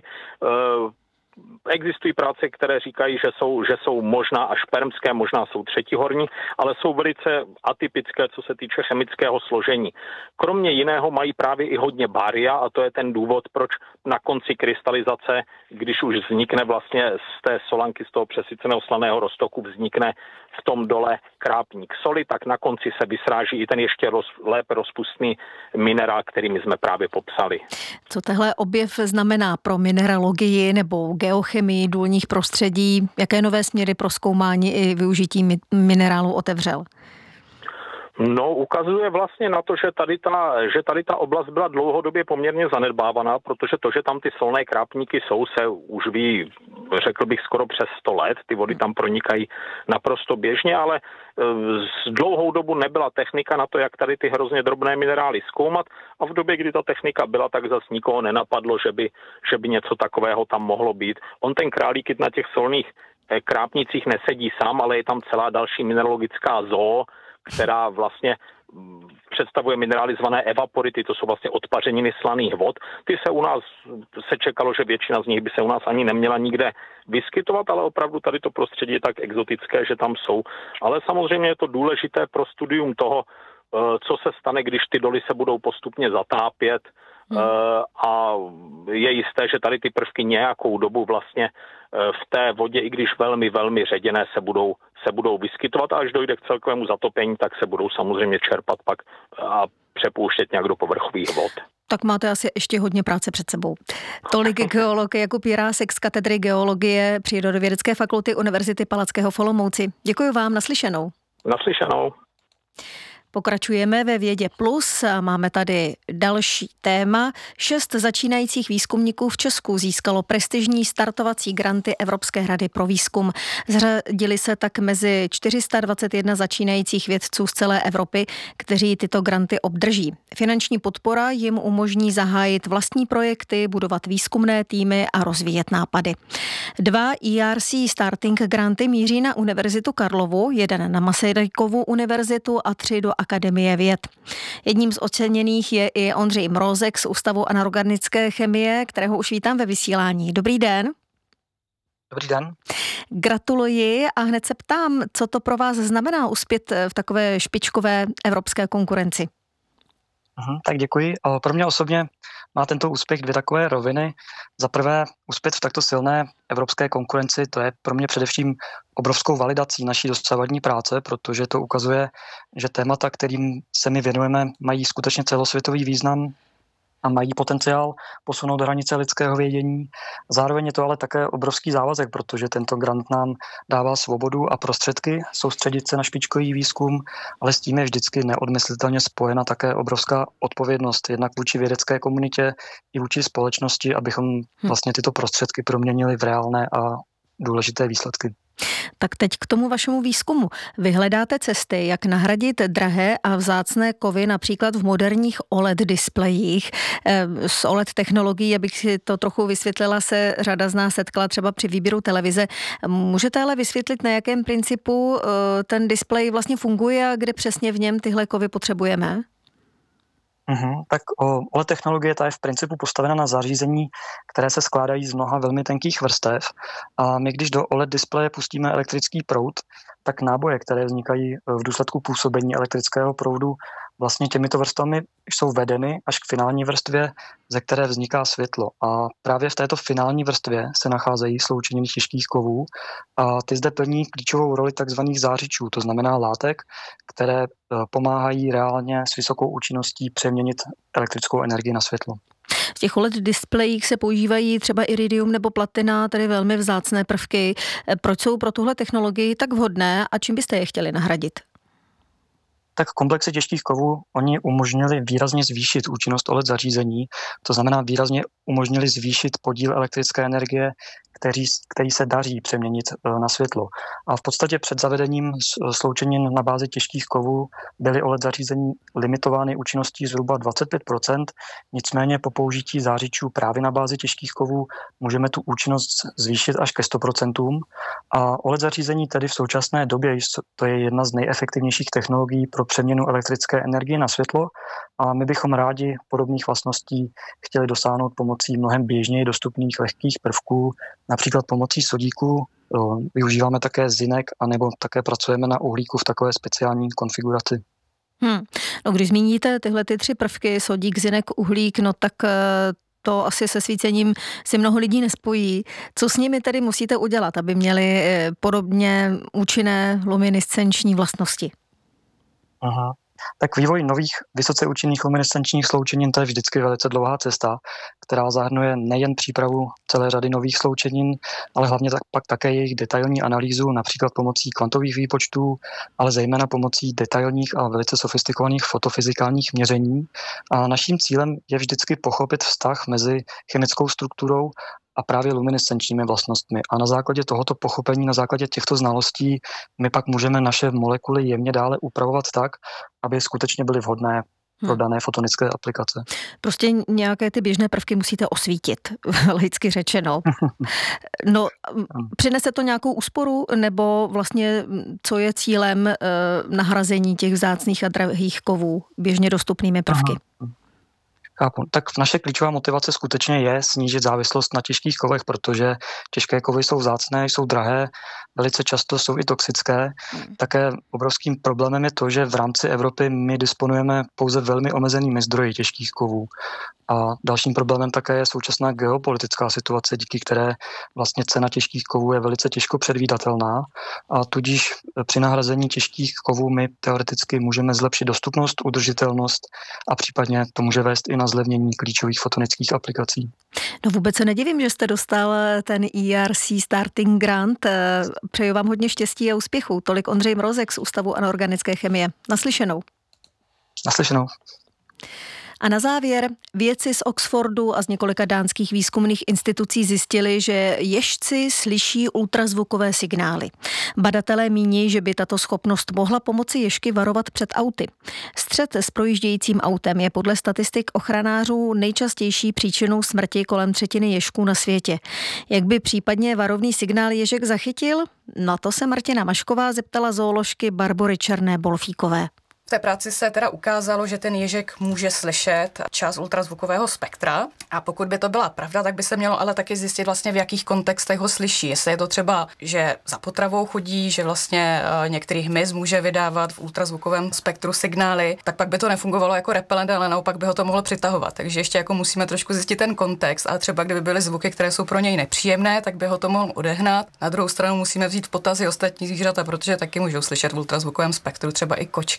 Existují práce, které říkají, že jsou možná až permské, možná jsou třetihorní, ale jsou velice atypické, co se týče chemického složení. Kromě jiného mají právě i hodně baria a to je ten důvod, proč na konci krystalizace, když už vznikne vlastně z té solanky, z toho přesyceného slaného roztoku, vznikne v tom dole krápník soli, tak na konci se vysráží i ten ještě lépe rozpustný minerál, který my jsme právě popsali. Co tehle objev znamená pro mineralogii nebo geochemii důlních prostředí? Jaké nové směry pro zkoumání i využití minerálů otevřel? No, ukazuje vlastně na to, že tady ta oblast byla dlouhodobě poměrně zanedbávaná, protože to, že tam ty solné krápníky jsou, se už ví, řekl bych, skoro přes 100 let. Ty vody tam pronikají naprosto běžně, ale z dlouhou dobu nebyla technika na to, jak tady ty hrozně drobné minerály zkoumat, a v době, kdy ta technika byla, tak zas nikoho nenapadlo, že by něco takového tam mohlo být. On ten králík na těch solných krápnicích nesedí sám, ale je tam celá další mineralogická zoo, která vlastně představuje minerály zvané evapority, to jsou vlastně odpařeniny slaných vod. Ty se u nás, se čekalo, že většina z nich by se u nás ani neměla nikde vyskytovat, ale opravdu tady to prostředí je tak exotické, že tam jsou. Ale samozřejmě je to důležité pro studium toho, co se stane, když ty doly se budou postupně zatápět, a je jisté, že tady ty prvky nějakou dobu vlastně v té vodě, i když velmi, velmi ředěné, se budou vyskytovat, a až dojde k celkovému zatopení, tak se budou samozřejmě čerpat pak a přepouštět nějak do povrchových vod. Tak máte asi ještě hodně práce před sebou. Tolik geolog Jakub Jirásek z katedry geologie Přírodovědecké fakulty Univerzity Palackého v Olomouci. Děkuji vám, naslyšenou. Naslyšenou. Pokračujeme ve Vědě plus a máme tady další téma. 6 začínajících výzkumníků v Česku získalo prestižní startovací granty Evropské rady pro výzkum. Zřadili se tak mezi 421 začínajících vědců z celé Evropy, kteří tyto granty obdrží. Finanční podpora jim umožní zahájit vlastní projekty, budovat výzkumné týmy a rozvíjet nápady. 2 ERC Starting granty míří na Univerzitu Karlovu, 1 na Masarykovu univerzitu a 3 do Akademie věd. Jedním z oceněných je i Ondřej Mrozek z Ústavu anorganické chemie, kterého už vítám ve vysílání. Dobrý den. Dobrý den. Gratuluji a hned se ptám, co to pro vás znamená uspět v takové špičkové evropské konkurenci? Tak děkuji. Pro mě osobně má tento úspěch 2 takové roviny. Za prvé, uspět v takto silné evropské konkurenci, to je pro mě především obrovskou validací naší dosavadní práce, protože to ukazuje, že témata, kterým se my věnujeme, mají skutečně celosvětový význam. a mají potenciál posunout do hranice lidského vědění. Zároveň je to ale také obrovský závazek, protože tento grant nám dává svobodu a prostředky soustředit se na špičkový výzkum, ale s tím je vždycky neodmyslitelně spojena také obrovská odpovědnost jednak vůči vědecké komunitě i vůči společnosti, abychom vlastně tyto prostředky proměnili v reálné a důležité výsledky. Tak teď k tomu vašemu výzkumu. Vy hledáte cesty, jak nahradit drahé a vzácné kovy například v moderních OLED displejích. S OLED technologií, abych si to trochu vysvětlila, se řada z nás setkala třeba při výběru televize. Můžete ale vysvětlit, na jakém principu ten displej vlastně funguje a kde přesně v něm tyhle kovy potřebujeme? Tak OLED technologie ta je v principu postavena na zařízení, které se skládají z mnoha velmi tenkých vrstev. A my, když do OLED displeje pustíme elektrický proud, tak náboje, které vznikají v důsledku působení elektrického proudu, vlastně těmito vrstvami jsou vedeny až k finální vrstvě, ze které vzniká světlo. A právě v této finální vrstvě se nacházejí sloučeniny těžkých kovů a ty zde plní klíčovou roli takzvaných zářičů, to znamená látek, které pomáhají reálně s vysokou účinností přeměnit elektrickou energii na světlo. V těch OLED displejích se používají třeba iridium nebo platina, tedy velmi vzácné prvky. Proč jsou pro tuhle technologii tak vhodné a čím byste je chtěli nahradit? Tak komplexy těžkých kovů, oni umožnili výrazně zvýšit účinnost OLED zařízení, to znamená výrazně umožnili zvýšit podíl elektrické energie, který se daří přeměnit na světlo. A v podstatě před zavedením sloučenin na bázi těžkých kovů byly OLED zařízení limitovány účinností zhruba 25%, nicméně po použití zářičů právě na bázi těžkých kovů můžeme tu účinnost zvýšit až ke 100%. A OLED zařízení tedy v současné době to je jedna z nejefektivnějších technologií pro přeměnu elektrické energie na světlo a my bychom rádi podobných vlastností chtěli dosáhnout pomocí mnohem běžněji dostupných lehkých prvků, například pomocí sodíku, využíváme také zinek, anebo také pracujeme na uhlíku v takové speciální konfiguraci. No, když zmíníte tyhle ty 3 prvky, sodík, zinek, uhlík, no tak to asi se svícením si mnoho lidí nespojí. Co s nimi tedy musíte udělat, aby měli podobně účinné luminescenční vlastnosti? Aha. Tak vývoj nových vysoce účinných luminescenčních sloučenin to je vždycky velice dlouhá cesta, která zahrnuje nejen přípravu celé řady nových sloučenin, ale hlavně pak také jejich detailní analýzu, například pomocí kvantových výpočtů, ale zejména pomocí detailních a velice sofistikovaných fotofyzikálních měření. A naším cílem je vždycky pochopit vztah mezi chemickou strukturou a právě luminescenčními vlastnostmi. A na základě tohoto pochopení, na základě těchto znalostí, my pak můžeme naše molekuly jemně dále upravovat tak, aby skutečně byly vhodné pro dané fotonické aplikace. Prostě nějaké ty běžné prvky musíte osvítit, lidsky řečeno. No, přinese to nějakou úsporu, nebo vlastně co je cílem nahrazení těch vzácných a drahých kovů běžně dostupnými prvky? Chápu. Tak naše klíčová motivace skutečně je snížit závislost na těžkých kovech, protože těžké kovy jsou vzácné, jsou drahé, velice často jsou i toxické. Také obrovským problémem je to, že v rámci Evropy my disponujeme pouze velmi omezenými zdroji těžkých kovů. A dalším problémem také je současná geopolitická situace, díky které vlastně cena těžkých kovů je velice těžko předvídatelná. A tudíž při nahrazení těžkých kovů my teoreticky můžeme zlepšit dostupnost, udržitelnost a případně to může vést i na zlevnění klíčových fotonických aplikací. No vůbec se nedivím, že jste dostal ten ERC Starting Grant. Přeju vám hodně štěstí a úspěchu. Tolik Ondřej Mrozek z Ústavu anorganické chemie. Naslyšenou. Naslyšenou. A na závěr, vědci z Oxfordu a z několika dánských výzkumných institucí zjistili, že ježci slyší ultrazvukové signály. Badatelé míní, že by tato schopnost mohla pomoci ježky varovat před auty. Střet s projíždějícím autem je podle statistik ochranářů nejčastější příčinou smrti kolem 1/3 ježků na světě. Jak by případně varovný signál ježek zachytil? Na to se Martina Mašková zeptala zooložky Barbory Černé-Bolfíkové. V té práci se teda ukázalo, že ten ježek může slyšet část ultrazvukového spektra a pokud by to byla pravda, tak by se mělo ale taky zjistit vlastně v jakých kontextech ho slyší. Jestli je to třeba, že za potravou chodí, že vlastně některý hmyz může vydávat v ultrazvukovém spektru signály, tak pak by to nefungovalo jako repelent, ale naopak by ho to mohlo přitahovat. Takže ještě jako musíme trošku zjistit ten kontext a třeba kdyby byly zvuky, které jsou pro něj nepříjemné, tak by ho to mohl odehnat. Na druhou stranu musíme vzít v potaz i ostatní zvířata, protože taky můžou slyšet v ultrazvukovém spektru, třeba i kočky můžou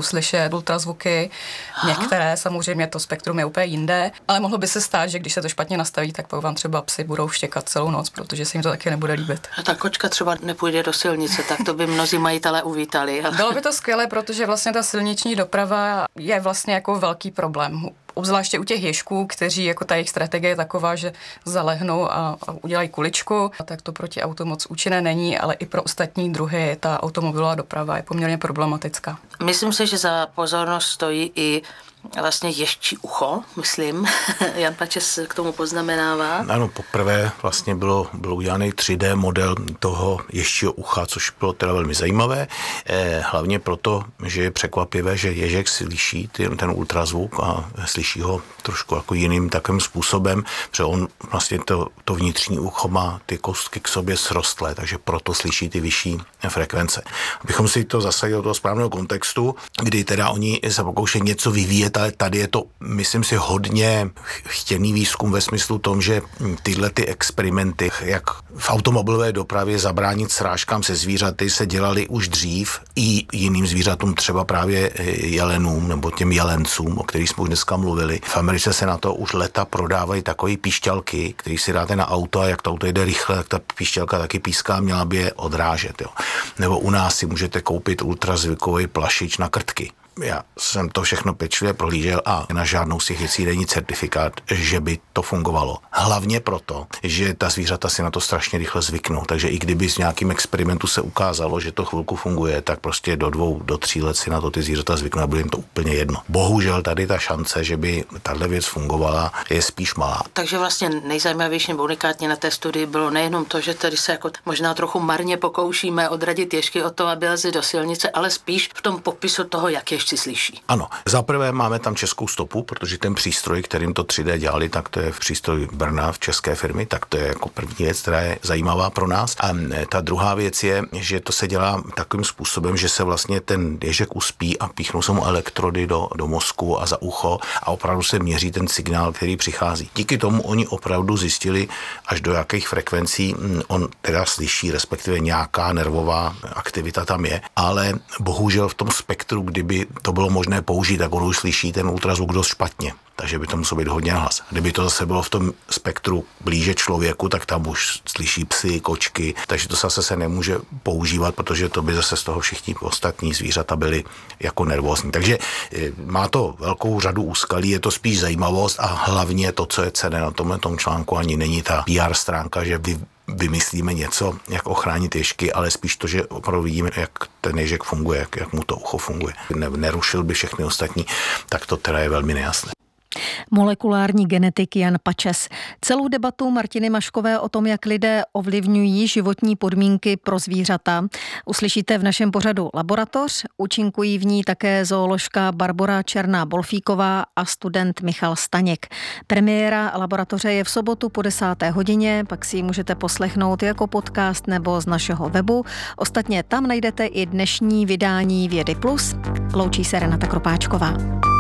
slyšet ultrazvuky, některé samozřejmě to spektrum je úplně jinde, ale mohlo by se stát, že když se to špatně nastaví, tak pak vám třeba psi budou štěkat celou noc, protože se jim to taky nebude líbit. A ta kočka třeba nepůjde do silnice, tak to by mnozí majitelé uvítali. Bylo by to skvělé, protože vlastně ta silniční doprava je vlastně jako velký problém. Obzvláště u těch ježků, kteří jako ta jejich strategie je taková, že zalehnou a udělají kuličku, tak to proti autu moc účinné není, ale i pro ostatní druhy ta automobilová doprava je poměrně problematická. Myslím si, že za pozornost stojí i vlastně ježčí ucho, myslím. Jan Pačes k tomu poznamenává. Ano, poprvé vlastně bylo udělaný 3D model toho ježčího ucha, což bylo teda velmi zajímavé. Hlavně proto, že je překvapivé, že ježek slyší ten ultrazvuk a slyší ho trošku jako jiným takovým způsobem, protože on vlastně to vnitřní ucho má ty kostky k sobě srostlé, takže proto slyší ty vyšší frekvence. Abychom si to zasadili do toho správného kontextu, kdy teda oni se pokoušejí něco vyvíjet, ale tady je to, myslím si, hodně chtěný výzkum ve smyslu tom, že tyhle ty experimenty, jak v automobilové dopravě zabránit srážkám se zvířaty, se dělaly už dřív i jiným zvířatům, třeba právě jelenům nebo těm jelencům, o kterých jsme už dneska mluvili. V Americe se na to už leta prodávají takové píšťalky, které si dáte na auto a jak to auto jde rychle, tak ta píšťalka taky píská, měla by je odrážet. Jo. Nebo u nás si můžete koupit ultrazvukový plašič na krtky. Já jsem to všechno pečlivě prohlížel a na žádnou z těch věcí není certifikát, že by to fungovalo. Hlavně proto, že ta zvířata si na to strašně rychle zvyknou. Takže i kdyby z nějakým experimentu se ukázalo, že to chvilku funguje, tak prostě do 2 do 3 let si na to ty zvířata zvyknou a bude jim to úplně jedno. Bohužel tady ta šance, že by tahle věc fungovala, je spíš malá. Takže vlastně nejzajímavější nebo unikátně na té studii bylo nejenom to, že tady se jako možná trochu marně pokoušíme odradit ježky od toho, aby lezli do silnice, ale spíš v tom popisu toho, jak ježci slyší. Ano, zaprvé máme tam českou stopu, protože ten přístroj, kterým to 3D dělali, tak to je přístroj Brna v české firmy, tak to je jako první věc, která je zajímavá pro nás. A ta druhá věc je, že to se dělá takovým způsobem, že se vlastně ten ježek uspí a píchnou se mu elektrody do mozku a za ucho a opravdu se měří ten signál, který přichází. Díky tomu oni opravdu zjistili, až do jakých frekvencí on teda slyší, respektive nějaká nervová aktivita tam je, ale bohužel v tom spektru, kdyby to bylo možné použít, tak on už slyší ten ultrazvuk dost špatně. Takže by to muselo být hodně hlas. Kdyby to zase bylo v tom spektru blíže člověku, tak tam už slyší psy, kočky, takže to zase se nemůže používat, protože to by zase z toho všichni ostatní zvířata byli jako nervózní. Takže má to velkou řadu úskalí, je to spíš zajímavost a hlavně to, co je cenné na tomhle článku, ani není ta PR stránka, že vymyslíme něco, jak ochránit ježky, ale spíš to, že opravdu vidíme, jak ten ježek funguje, jak mu to ucho funguje. Nerušil by všechny ostatní, tak to teda je velmi nejasné. Molekulární genetik Jan Pačes. Celou debatu Martiny Maškové o tom, jak lidé ovlivňují životní podmínky pro zvířata, uslyšíte v našem pořadu Laboratoř. Účinkují v ní také zooložka Barbora Černá-Bolfíková a student Michal Staněk. Premiéra Laboratoře je v sobotu po 10. hodině, pak si ji můžete poslechnout jako podcast nebo z našeho webu. Ostatně tam najdete i dnešní vydání Vědy Plus. Loučí se Renata Kropáčková.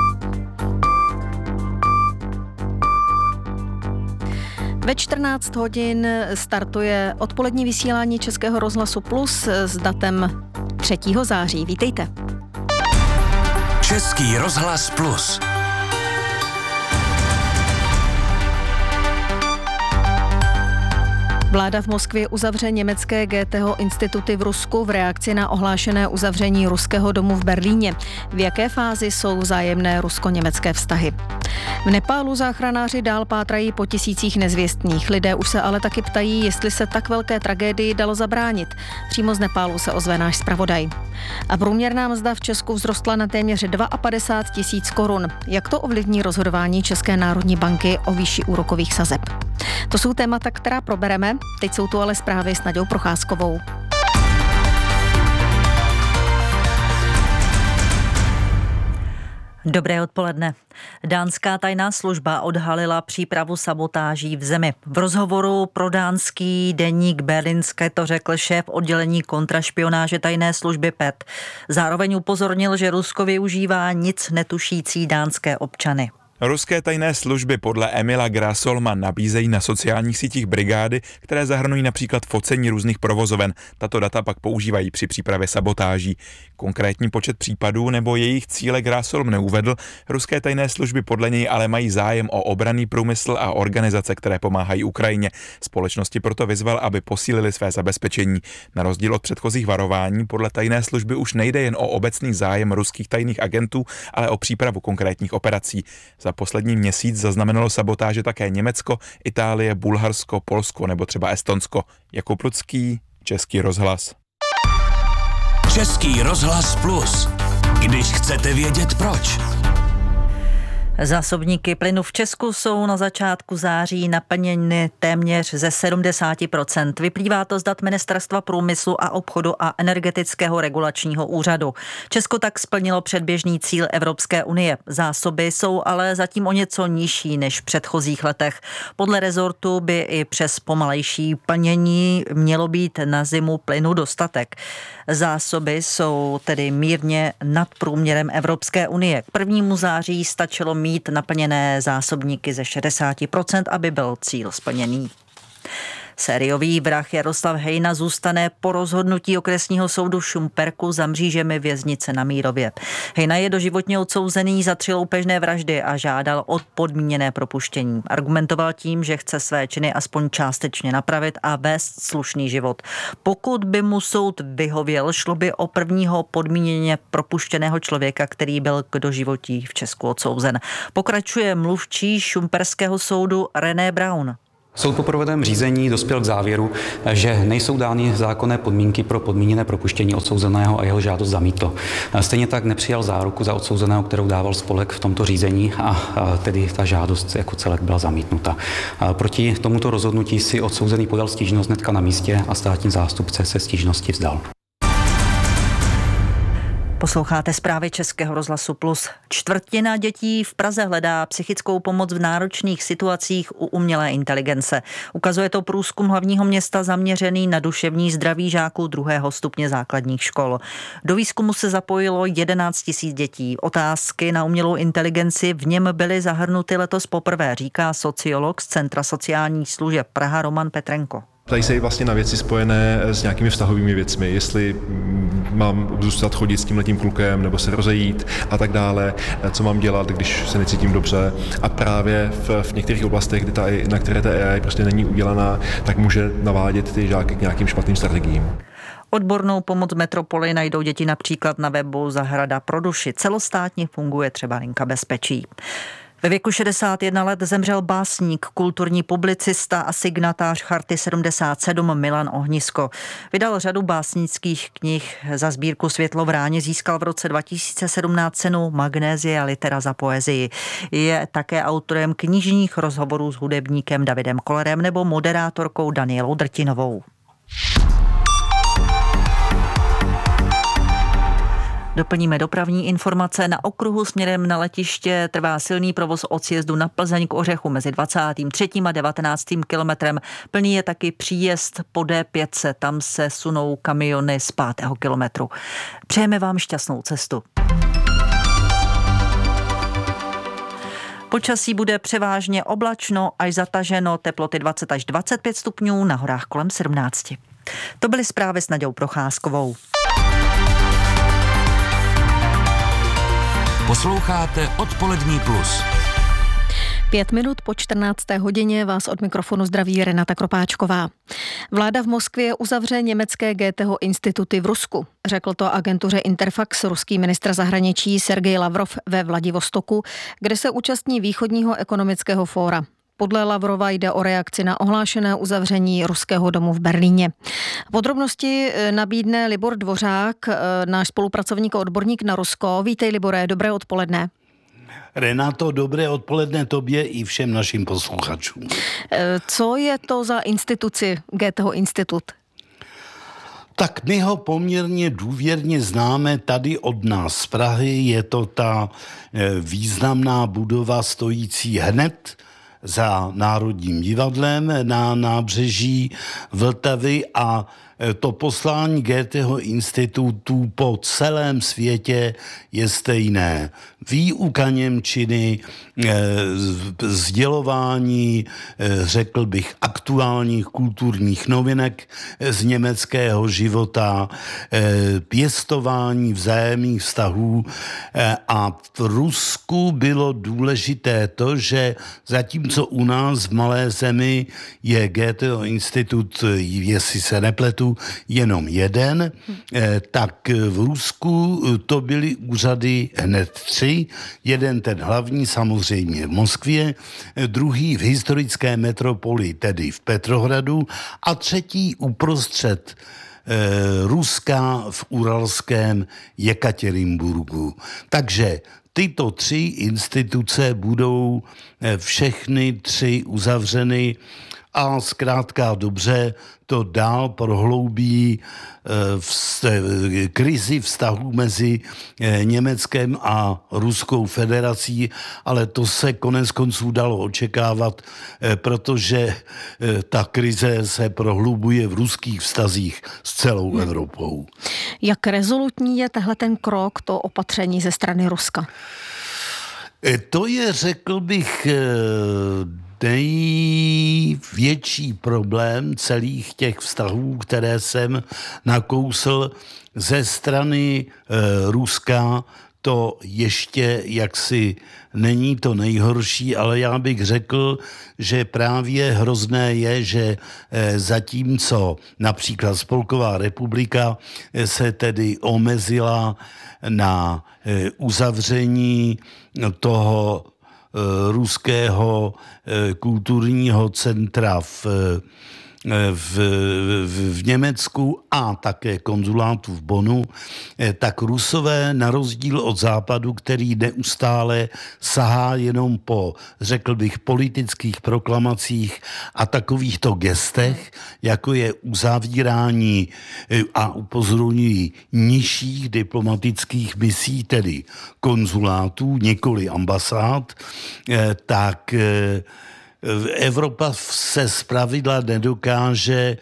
Ve 14 hodin startuje odpolední vysílání Českého rozhlasu Plus s datem 3. září. Vítejte. Český rozhlas Plus. Vláda v Moskvě uzavře německé Goetheho instituty v Rusku v reakci na ohlášené uzavření ruského domu v Berlíně. V jaké fázi jsou vzájemné rusko-německé vztahy? V Nepálu záchranáři dál pátrají po tisících nezvěstných. Lidé už se ale taky ptají, jestli se tak velké tragédii dalo zabránit. Přímo z Nepálu se ozve náš zpravodaj. A průměrná mzda v Česku vzrostla na téměř 52 000 korun. Jak to ovlivní rozhodování České národní banky o výši úrokových sazeb? To jsou témata, která probereme. Teď jsou tu ale zprávy s Naďou Procházkovou. Dobré odpoledne. Dánská tajná služba odhalila přípravu sabotáží v zemi. V rozhovoru pro dánský deník Berlingske to řekl šéf oddělení kontrašpionáže tajné služby PET. Zároveň upozornil, že Rusko využívá nic netušící dánské občany. Ruské tajné služby podle Emila Grasolma nabízejí na sociálních sítích brigády, které zahrnují například focení různých provozoven. Tato data pak používají při přípravě sabotáží. Konkrétní počet případů nebo jejich cíle Grasolm neuvedl. Ruské tajné služby podle něj ale mají zájem o obranný průmysl a organizace, které pomáhají Ukrajině. Společnosti proto vyzval, aby posílili své zabezpečení. Na rozdíl od předchozích varování podle tajné služby už nejde jen o obecný zájem ruských tajných agentů, ale o přípravu konkrétních operací. Za poslední měsíc zaznamenalo sabotáže také Německo, Itálie, Bulharsko, Polsko nebo třeba Estonsko. Jakub Lucký, Český rozhlas. Český rozhlas Plus. Když chcete vědět proč. Zásobníky plynu v Česku jsou na začátku září naplněny téměř ze 70%. Vyplývá to z dat Ministerstva průmyslu a obchodu a Energetického regulačního úřadu. Česko tak splnilo předběžný cíl Evropské unie. Zásoby jsou ale zatím o něco nižší než v předchozích letech. Podle rezortu by i přes pomalejší plnění mělo být na zimu plynu dostatek. Zásoby jsou tedy mírně nad průměrem Evropské unie. K 1. září stačilo mít naplněné zásobníky ze 60%, aby byl cíl splněný. Sériový vrah Jaroslav Hejna zůstane po rozhodnutí okresního soudu v Šumperku za mřížemi věznice na Mírově. Hejna je doživotně odsouzený za 3 loupežné vraždy a žádal o podmíněné propuštění. Argumentoval tím, že chce své činy aspoň částečně napravit a vést slušný život. Pokud by mu soud vyhověl, šlo by o prvního podmíněně propuštěného člověka, který byl k doživotí v Česku odsouzen. Pokračuje mluvčí šumperského soudu René Braun. Soud po provedeném řízení dospěl k závěru, že nejsou dány zákonné podmínky pro podmíněné propuštění odsouzeného a jeho žádost zamítl. Stejně tak nepřijal záruku za odsouzeného, kterou dával spolek v tomto řízení a tedy ta žádost jako celek byla zamítnuta. Proti tomuto rozhodnutí si odsouzený podal stížnost hnedka na místě a státní zástupce se stížnosti vzdal. Posloucháte zprávy Českého rozhlasu Plus. 1/4 dětí v Praze hledá psychickou pomoc v náročných situacích u umělé inteligence. Ukazuje to průzkum hlavního města zaměřený na duševní zdraví žáků 2. stupně základních škol. Do výzkumu se zapojilo 11 000 dětí. Otázky na umělou inteligenci v něm byly zahrnuty letos poprvé, říká sociolog z Centra sociálních služeb Praha Roman Petrenko. Ptají se i vlastně na věci spojené s nějakými vztahovými věcmi, jestli mám zůstat chodit s tímhletím klukem nebo se rozejít a tak dále, co mám dělat, když se necítím dobře. A právě v některých oblastech, na které ta AI prostě není udělaná, tak může navádět ty žáky k nějakým špatným strategiím. Odbornou pomoc v metropoli najdou děti například na webu Zahrada pro duši. Celostátně funguje třeba linka bezpečí. Ve věku 61 let zemřel básník, kulturní publicista a signatář Charty 77 Milan Ohnisko. Vydal řadu básnických knih. Za sbírku Světlo v ráně získal v roce 2017 cenu Magnézia Litera za poezii. Je také autorem knižních rozhovorů s hudebníkem Davidem Kollerem nebo moderátorkou Danielou Drtinovou. Doplníme dopravní informace. Na okruhu směrem na letiště trvá silný provoz od sjezdu na Plzeň k Ořechu mezi 23. a 19. kilometrem. Plný je taky příjezd po D5. Tam se sunou kamiony z 5. kilometru. Přejeme vám šťastnou cestu. Počasí bude převážně oblačno až zataženo, teploty 20 až 25 stupňů, na horách kolem 17. To byly zprávy s Naďou Procházkovou. Posloucháte Odpolední plus. 5 minut po 14. hodině vás od mikrofonu zdraví Renata Kropáčková. Vláda v Moskvě uzavře německé Goetheho instituty v Rusku. Řekl to agentuře Interfax ruský ministr zahraničí Sergej Lavrov ve Vladivostoku, kde se účastní Východního ekonomického fóra. Podle Lavrova jde o reakci na ohlášené uzavření ruského domu v Berlíně. Podrobnosti nabídne Libor Dvořák, náš spolupracovník a odborník na Rusko. Vítej, Libore, dobré odpoledne. Renato, dobré odpoledne tobě i všem našim posluchačům. Co je to za instituci Goetheho institut? Tak my ho poměrně důvěrně známe tady od nás z Prahy. Je to ta významná budova stojící hned za Národním divadlem na nábřeží Vltavy a to poslání Goetheho institutu po celém světě je stejné. Výuka němčiny, sdělování, řekl bych, aktuálních kulturních novinek z německého života, pěstování vzájemných vztahů. A v Rusku bylo důležité to, že zatímco u nás v malé zemi je Goetheho institut, jestli se nepletu, jenom jeden, tak v Rusku to byly úřady hned 3. Jeden ten hlavní samozřejmě v Moskvě, druhý v historické metropoli, tedy v Petrohradu, a třetí uprostřed Ruska v uralském Jekatěrinburgu. Takže tyto 3 instituce budou všechny 3 uzavřeny a zkrátka dobře to dál prohloubí krizi vztahů mezi Německem a Ruskou federací, ale to se konec konců dalo očekávat, protože ta krize se prohlubuje v ruských vztazích s celou Evropou. Jak rezolutní je tehle ten krok, to opatření ze strany Ruska? To je, řekl bych, největší problém celých těch vztahů, které jsem nakousl ze strany Ruska. To ještě jaksi není to nejhorší, ale já bych řekl, že právě hrozné je, že zatímco například Spolková republika se tedy omezila na uzavření toho ruského kulturního centra v Německu a také konzulátu v Bonnu, tak Rusové na rozdíl od Západu, který neustále sahá jenom po, řekl bych, politických proklamacích a takovýchto gestech, jako je uzavírání a upozorňují nižších diplomatických misí, tedy konzulátů, nikoli ambasád, tak Evropa se zpravidla nedokáže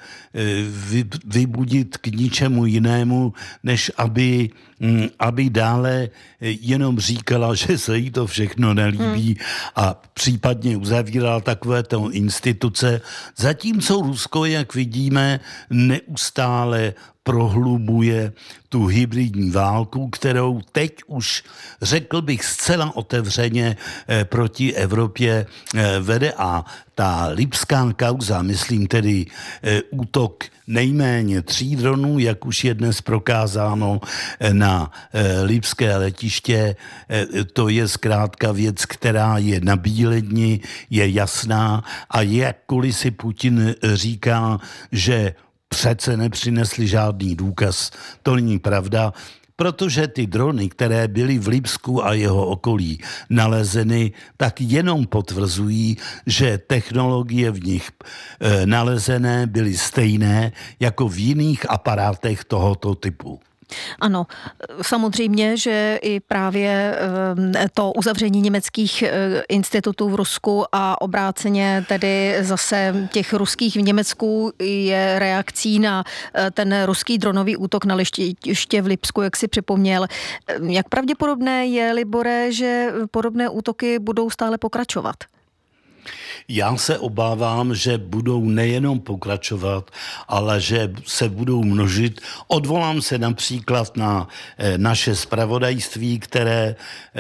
vybudit k ničemu jinému, než aby dále jenom říkala, že se jí to všechno nelíbí a případně uzavírala takovéto instituce. Zatímco Rusko, jak vidíme, neustále prohlubuje tu hybridní válku, kterou teď už, řekl bych, zcela otevřeně proti Evropě vede. A ta lipská kauza, myslím tedy útok nejméně 3 dronů, jak už je dnes prokázáno na lipské letiště, to je zkrátka věc, která je na bíledni, je jasná a jakkoliv si Putin říká, že přece nepřinesli žádný důkaz, to není pravda, protože ty drony, které byly v Lipsku a jeho okolí nalezeny, tak jenom potvrzují, že technologie v nich nalezené byly stejné jako v jiných aparátech tohoto typu. Ano, samozřejmě, že i právě to uzavření německých institutů v Rusku a obráceně tedy zase těch ruských v Německu je reakcí na ten ruský dronový útok na letiště v Lipsku, jak si připomněl. Jak pravděpodobné je, Libore, že podobné útoky budou stále pokračovat? Já se obávám, že budou nejenom pokračovat, ale že se budou množit. Odvolám se například na naše zpravodajství, které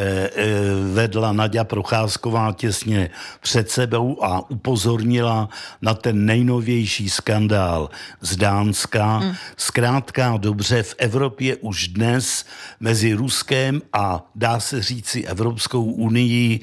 vedla Naďa Procházková těsně před sebou a upozornila na ten nejnovější skandál z Dánska. Zkrátka dobře, v Evropě už dnes mezi Ruskem a dá se říci Evropskou unii,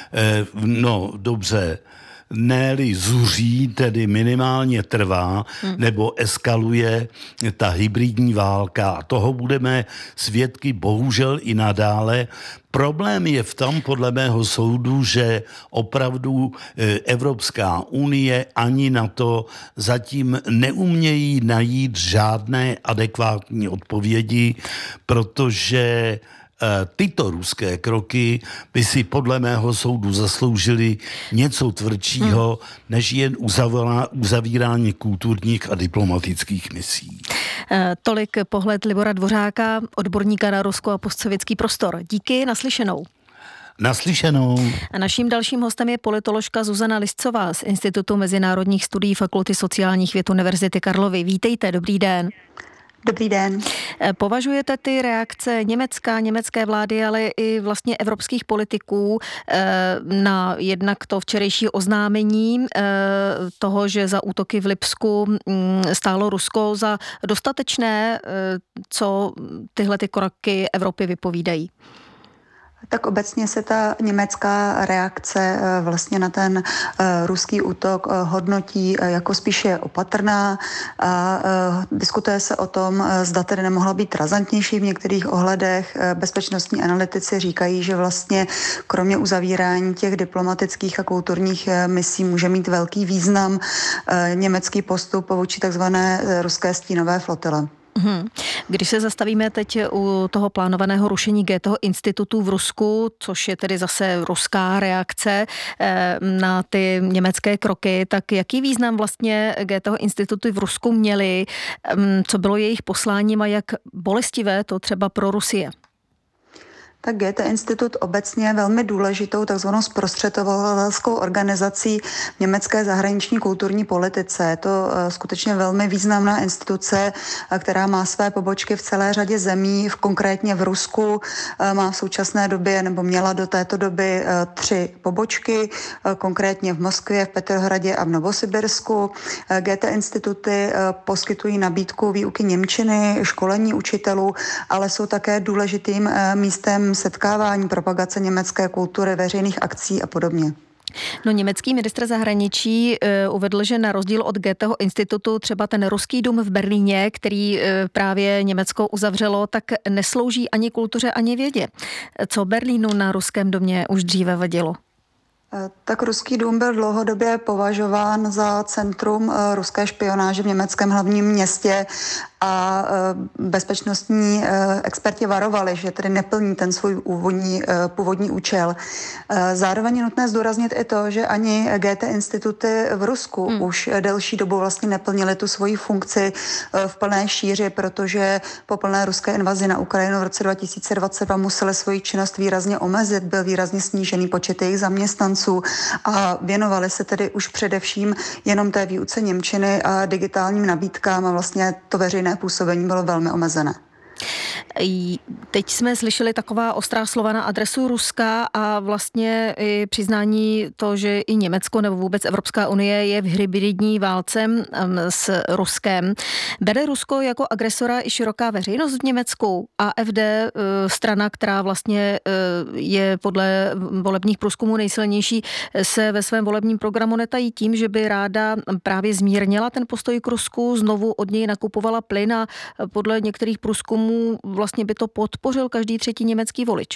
no dobře, ne-li zuří, tedy minimálně trvá, nebo eskaluje ta hybridní válka. A toho budeme svědky bohužel i nadále. Problém je v tom, podle mého soudu, že opravdu Evropská unie ani NATO zatím neumějí najít žádné adekvátní odpovědi, protože tyto ruské kroky by si podle mého soudu zasloužily něco tvrdšího, než jen uzavírání kulturních a diplomatických misí. Tolik pohled Libora Dvořáka, odborníka na Rusko a postsovětský prostor. Díky, naslyšenou. Naslyšenou. A naším dalším hostem je politoložka Zuzana Liscová z Institutu mezinárodních studií Fakulty sociálních věd Univerzity Karlovy. Vítejte, dobrý den. Dobrý den. Považujete ty reakce německé vlády, ale i vlastně evropských politiků na jednak to včerejší oznámení toho, že za útoky v Lipsku stálo Rusko, za dostatečné, co tyhle ty kroky Evropy vypovídají? Tak obecně se ta německá reakce vlastně na ten ruský útok hodnotí jako spíše opatrná a diskutuje se o tom, zda tedy nemohla být razantnější v některých ohledech. Bezpečnostní analytici říkají, že vlastně kromě uzavírání těch diplomatických a kulturních misí může mít velký význam německý postup vůči takzvané ruské stínové flotile. Když se zastavíme teď u toho plánovaného rušení Goetheho institutu v Rusku, což je tedy zase ruská reakce na ty německé kroky, tak jaký význam vlastně Goetheho instituty v Rusku měly, co bylo jejich posláním a jak bolestivé to třeba pro Rusy je? Tak Goethe institut obecně je velmi důležitou takzvanou zprostředkovatelskou organizací v německé zahraniční kulturní politice. Je to skutečně velmi významná instituce, která má své pobočky v celé řadě zemí, konkrétně v Rusku má v současné době, nebo měla do této doby 3 pobočky, konkrétně v Moskvě, v Petrohradě a v Novosibirsku. Goethe instituty poskytují nabídku výuky němčiny, školení učitelů, ale jsou také důležitým místem setkávání, propagace německé kultury, veřejných akcí a podobně. No, německý ministr zahraničí uvedl, že na rozdíl od Goetheho institutu třeba ten ruský dům v Berlíně, který právě Německo uzavřelo, tak neslouží ani kultuře, ani vědě. Co Berlínu na ruském domě už dříve vadilo? Tak ruský dům byl dlouhodobě považován za centrum ruské špionáže v německém hlavním městě a bezpečnostní experti varovali, že tedy neplní ten svůj původní účel. Zároveň je nutné zdůraznit i to, že ani Goethe instituty v Rusku už delší dobu vlastně neplnily tu svoji funkci v plné šíři, protože po plné ruské invazi na Ukrajinu v roce 2022 museli svoji činnost výrazně omezit, byl výrazně snížený počet jejich zaměstnanců a věnovali se tedy už především jenom té výuce němčiny a digitálním nabídkám a vlastně to veřejné působení bylo velmi omezené. Teď jsme slyšeli taková ostrá slova na adresu Ruska a vlastně i přiznání to, že i Německo nebo vůbec Evropská unie je v hybridní válce s Ruskem. Bere Rusko jako agresora i široká veřejnost v Německu? AfD, strana, která vlastně je podle volebních průzkumů nejsilnější, se ve svém volebním programu netají tím, že by ráda právě zmírnila ten postoj k Rusku, znovu od něj nakupovala plyn a podle některých průzkumů vlastně by to podpořil každý 3. německý volič.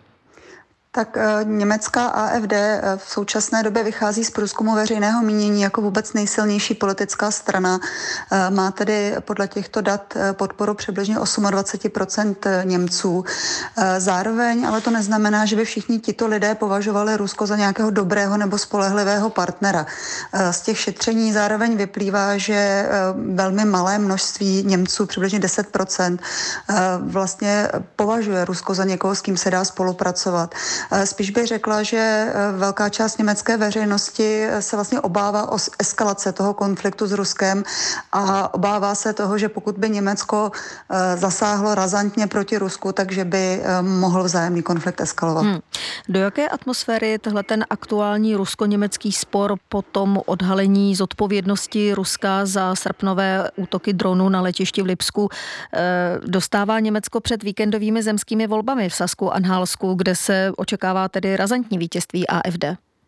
Tak německá AfD v současné době vychází z průzkumu veřejného mínění jako vůbec nejsilnější politická strana. Má tedy podle těchto dat podporu přibližně 28% Němců. Zároveň ale to neznamená, že by všichni tito lidé považovali Rusko za nějakého dobrého nebo spolehlivého partnera. Z těch šetření zároveň vyplývá, že velmi malé množství Němců, přibližně 10%, vlastně považuje Rusko za někoho, s kým se dá spolupracovat. Spíš bych řekla, že velká část německé veřejnosti se vlastně obává o eskalace toho konfliktu s Ruskem a obává se toho, že pokud by Německo zasáhlo razantně proti Rusku, takže by mohl vzájemný konflikt eskalovat. Do jaké atmosféry tenhle ten aktuální rusko-německý spor po tom odhalení zodpovědnosti Ruska za srpnové útoky dronů na letišti v Lipsku dostává Německo před víkendovými zemskými volbami v Sasku a Anhalsku, kde se očekává tedy razantní vítězství AfD?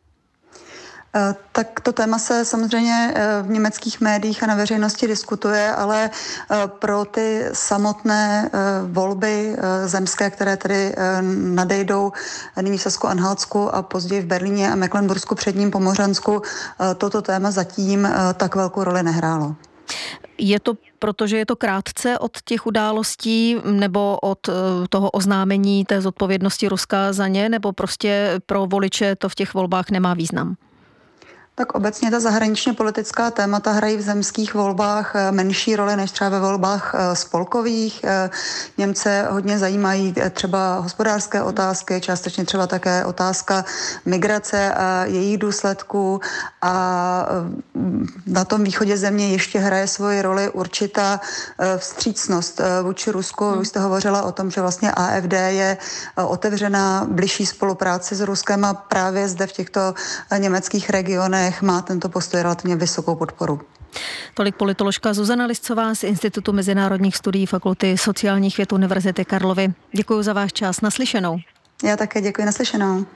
Tak to téma se samozřejmě v německých médiích a na veřejnosti diskutuje, ale pro ty samotné volby zemské, které tedy nadejdou nyní v Sasku-Anhaltsku a později v Berlíně a Mecklenbursku předním Pomořansku, toto téma zatím tak velkou roli nehrálo. Je to proto, že je to krátce od těch událostí nebo od toho oznámení té zodpovědnosti Ruska za ně, nebo prostě pro voliče to v těch volbách nemá význam? Tak obecně ta zahraničně politická témata hrají v zemských volbách menší roli než třeba ve volbách spolkových. Němce hodně zajímají třeba hospodářské otázky, částečně třeba také otázka migrace a jejich důsledků, a na tom východě země ještě hraje svoji roli určitá vstřícnost vůči Rusku. Už jste hovořila o tom, že vlastně AfD je otevřená bližší spolupráci s Ruskem a právě zde v těchto německých regionech má tento postoj relativně vysokou podporu. Tolik politoložka Zuzana Liscová z Institutu mezinárodních studií Fakulty sociálních věd Univerzity Karlovy. Děkuji za váš čas, naslyšenou. Já také děkuji, naslyšenou.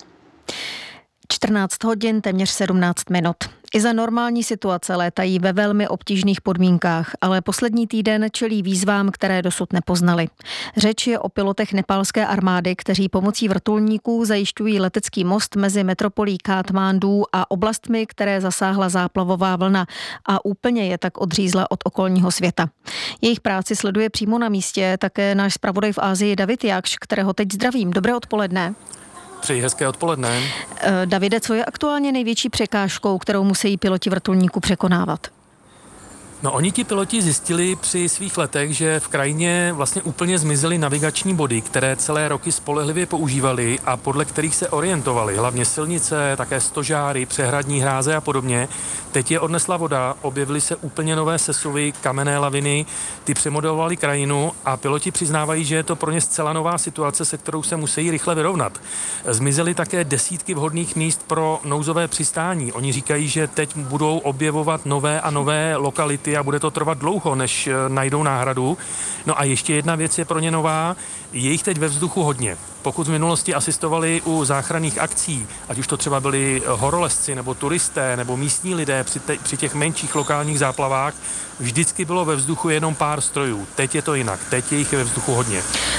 14 hodin, téměř 17 minut. I za normální situace létají ve velmi obtížných podmínkách, ale poslední týden čelí výzvám, které dosud nepoznali. Řeč je o pilotech nepálské armády, kteří pomocí vrtulníků zajišťují letecký most mezi metropolí Katmandu a oblastmi, které zasáhla záplavová vlna a úplně je tak odřízla od okolního světa. Jejich práci sleduje přímo na místě také náš zpravodaj v Asii David Jakš, kterého teď zdravím. Dobré odpoledne. Přeji hezké odpoledne. Davide, co je aktuálně největší překážkou, kterou musí piloti vrtulníku překonávat? No, oni ti piloti zjistili při svých letech, že v krajině vlastně úplně zmizely navigační body, které celé roky spolehlivě používali a podle kterých se orientovali. Hlavně silnice, také stožáry, přehradní hráze a podobně. Teď je odnesla voda, objevily se úplně nové sesuvy, kamenné laviny, ty přemodelovaly krajinu a piloti přiznávají, že je to pro ně zcela nová situace, se kterou se musí rychle vyrovnat. Zmizely také desítky vhodných míst pro nouzové přistání. Oni říkají, že teď budou objevovat nové a nové lokality a bude to trvat dlouho, než najdou náhradu. No a ještě jedna věc je pro ně nová, je jich teď ve vzduchu hodně. Pokud v minulosti asistovali u záchranných akcí, ať už to třeba byli horolezci nebo turisté nebo místní lidé při těch menších lokálních záplavách, vždycky bylo ve vzduchu jenom pár strojů. Teď je to jinak, teď je jich ve vzduchu hodně.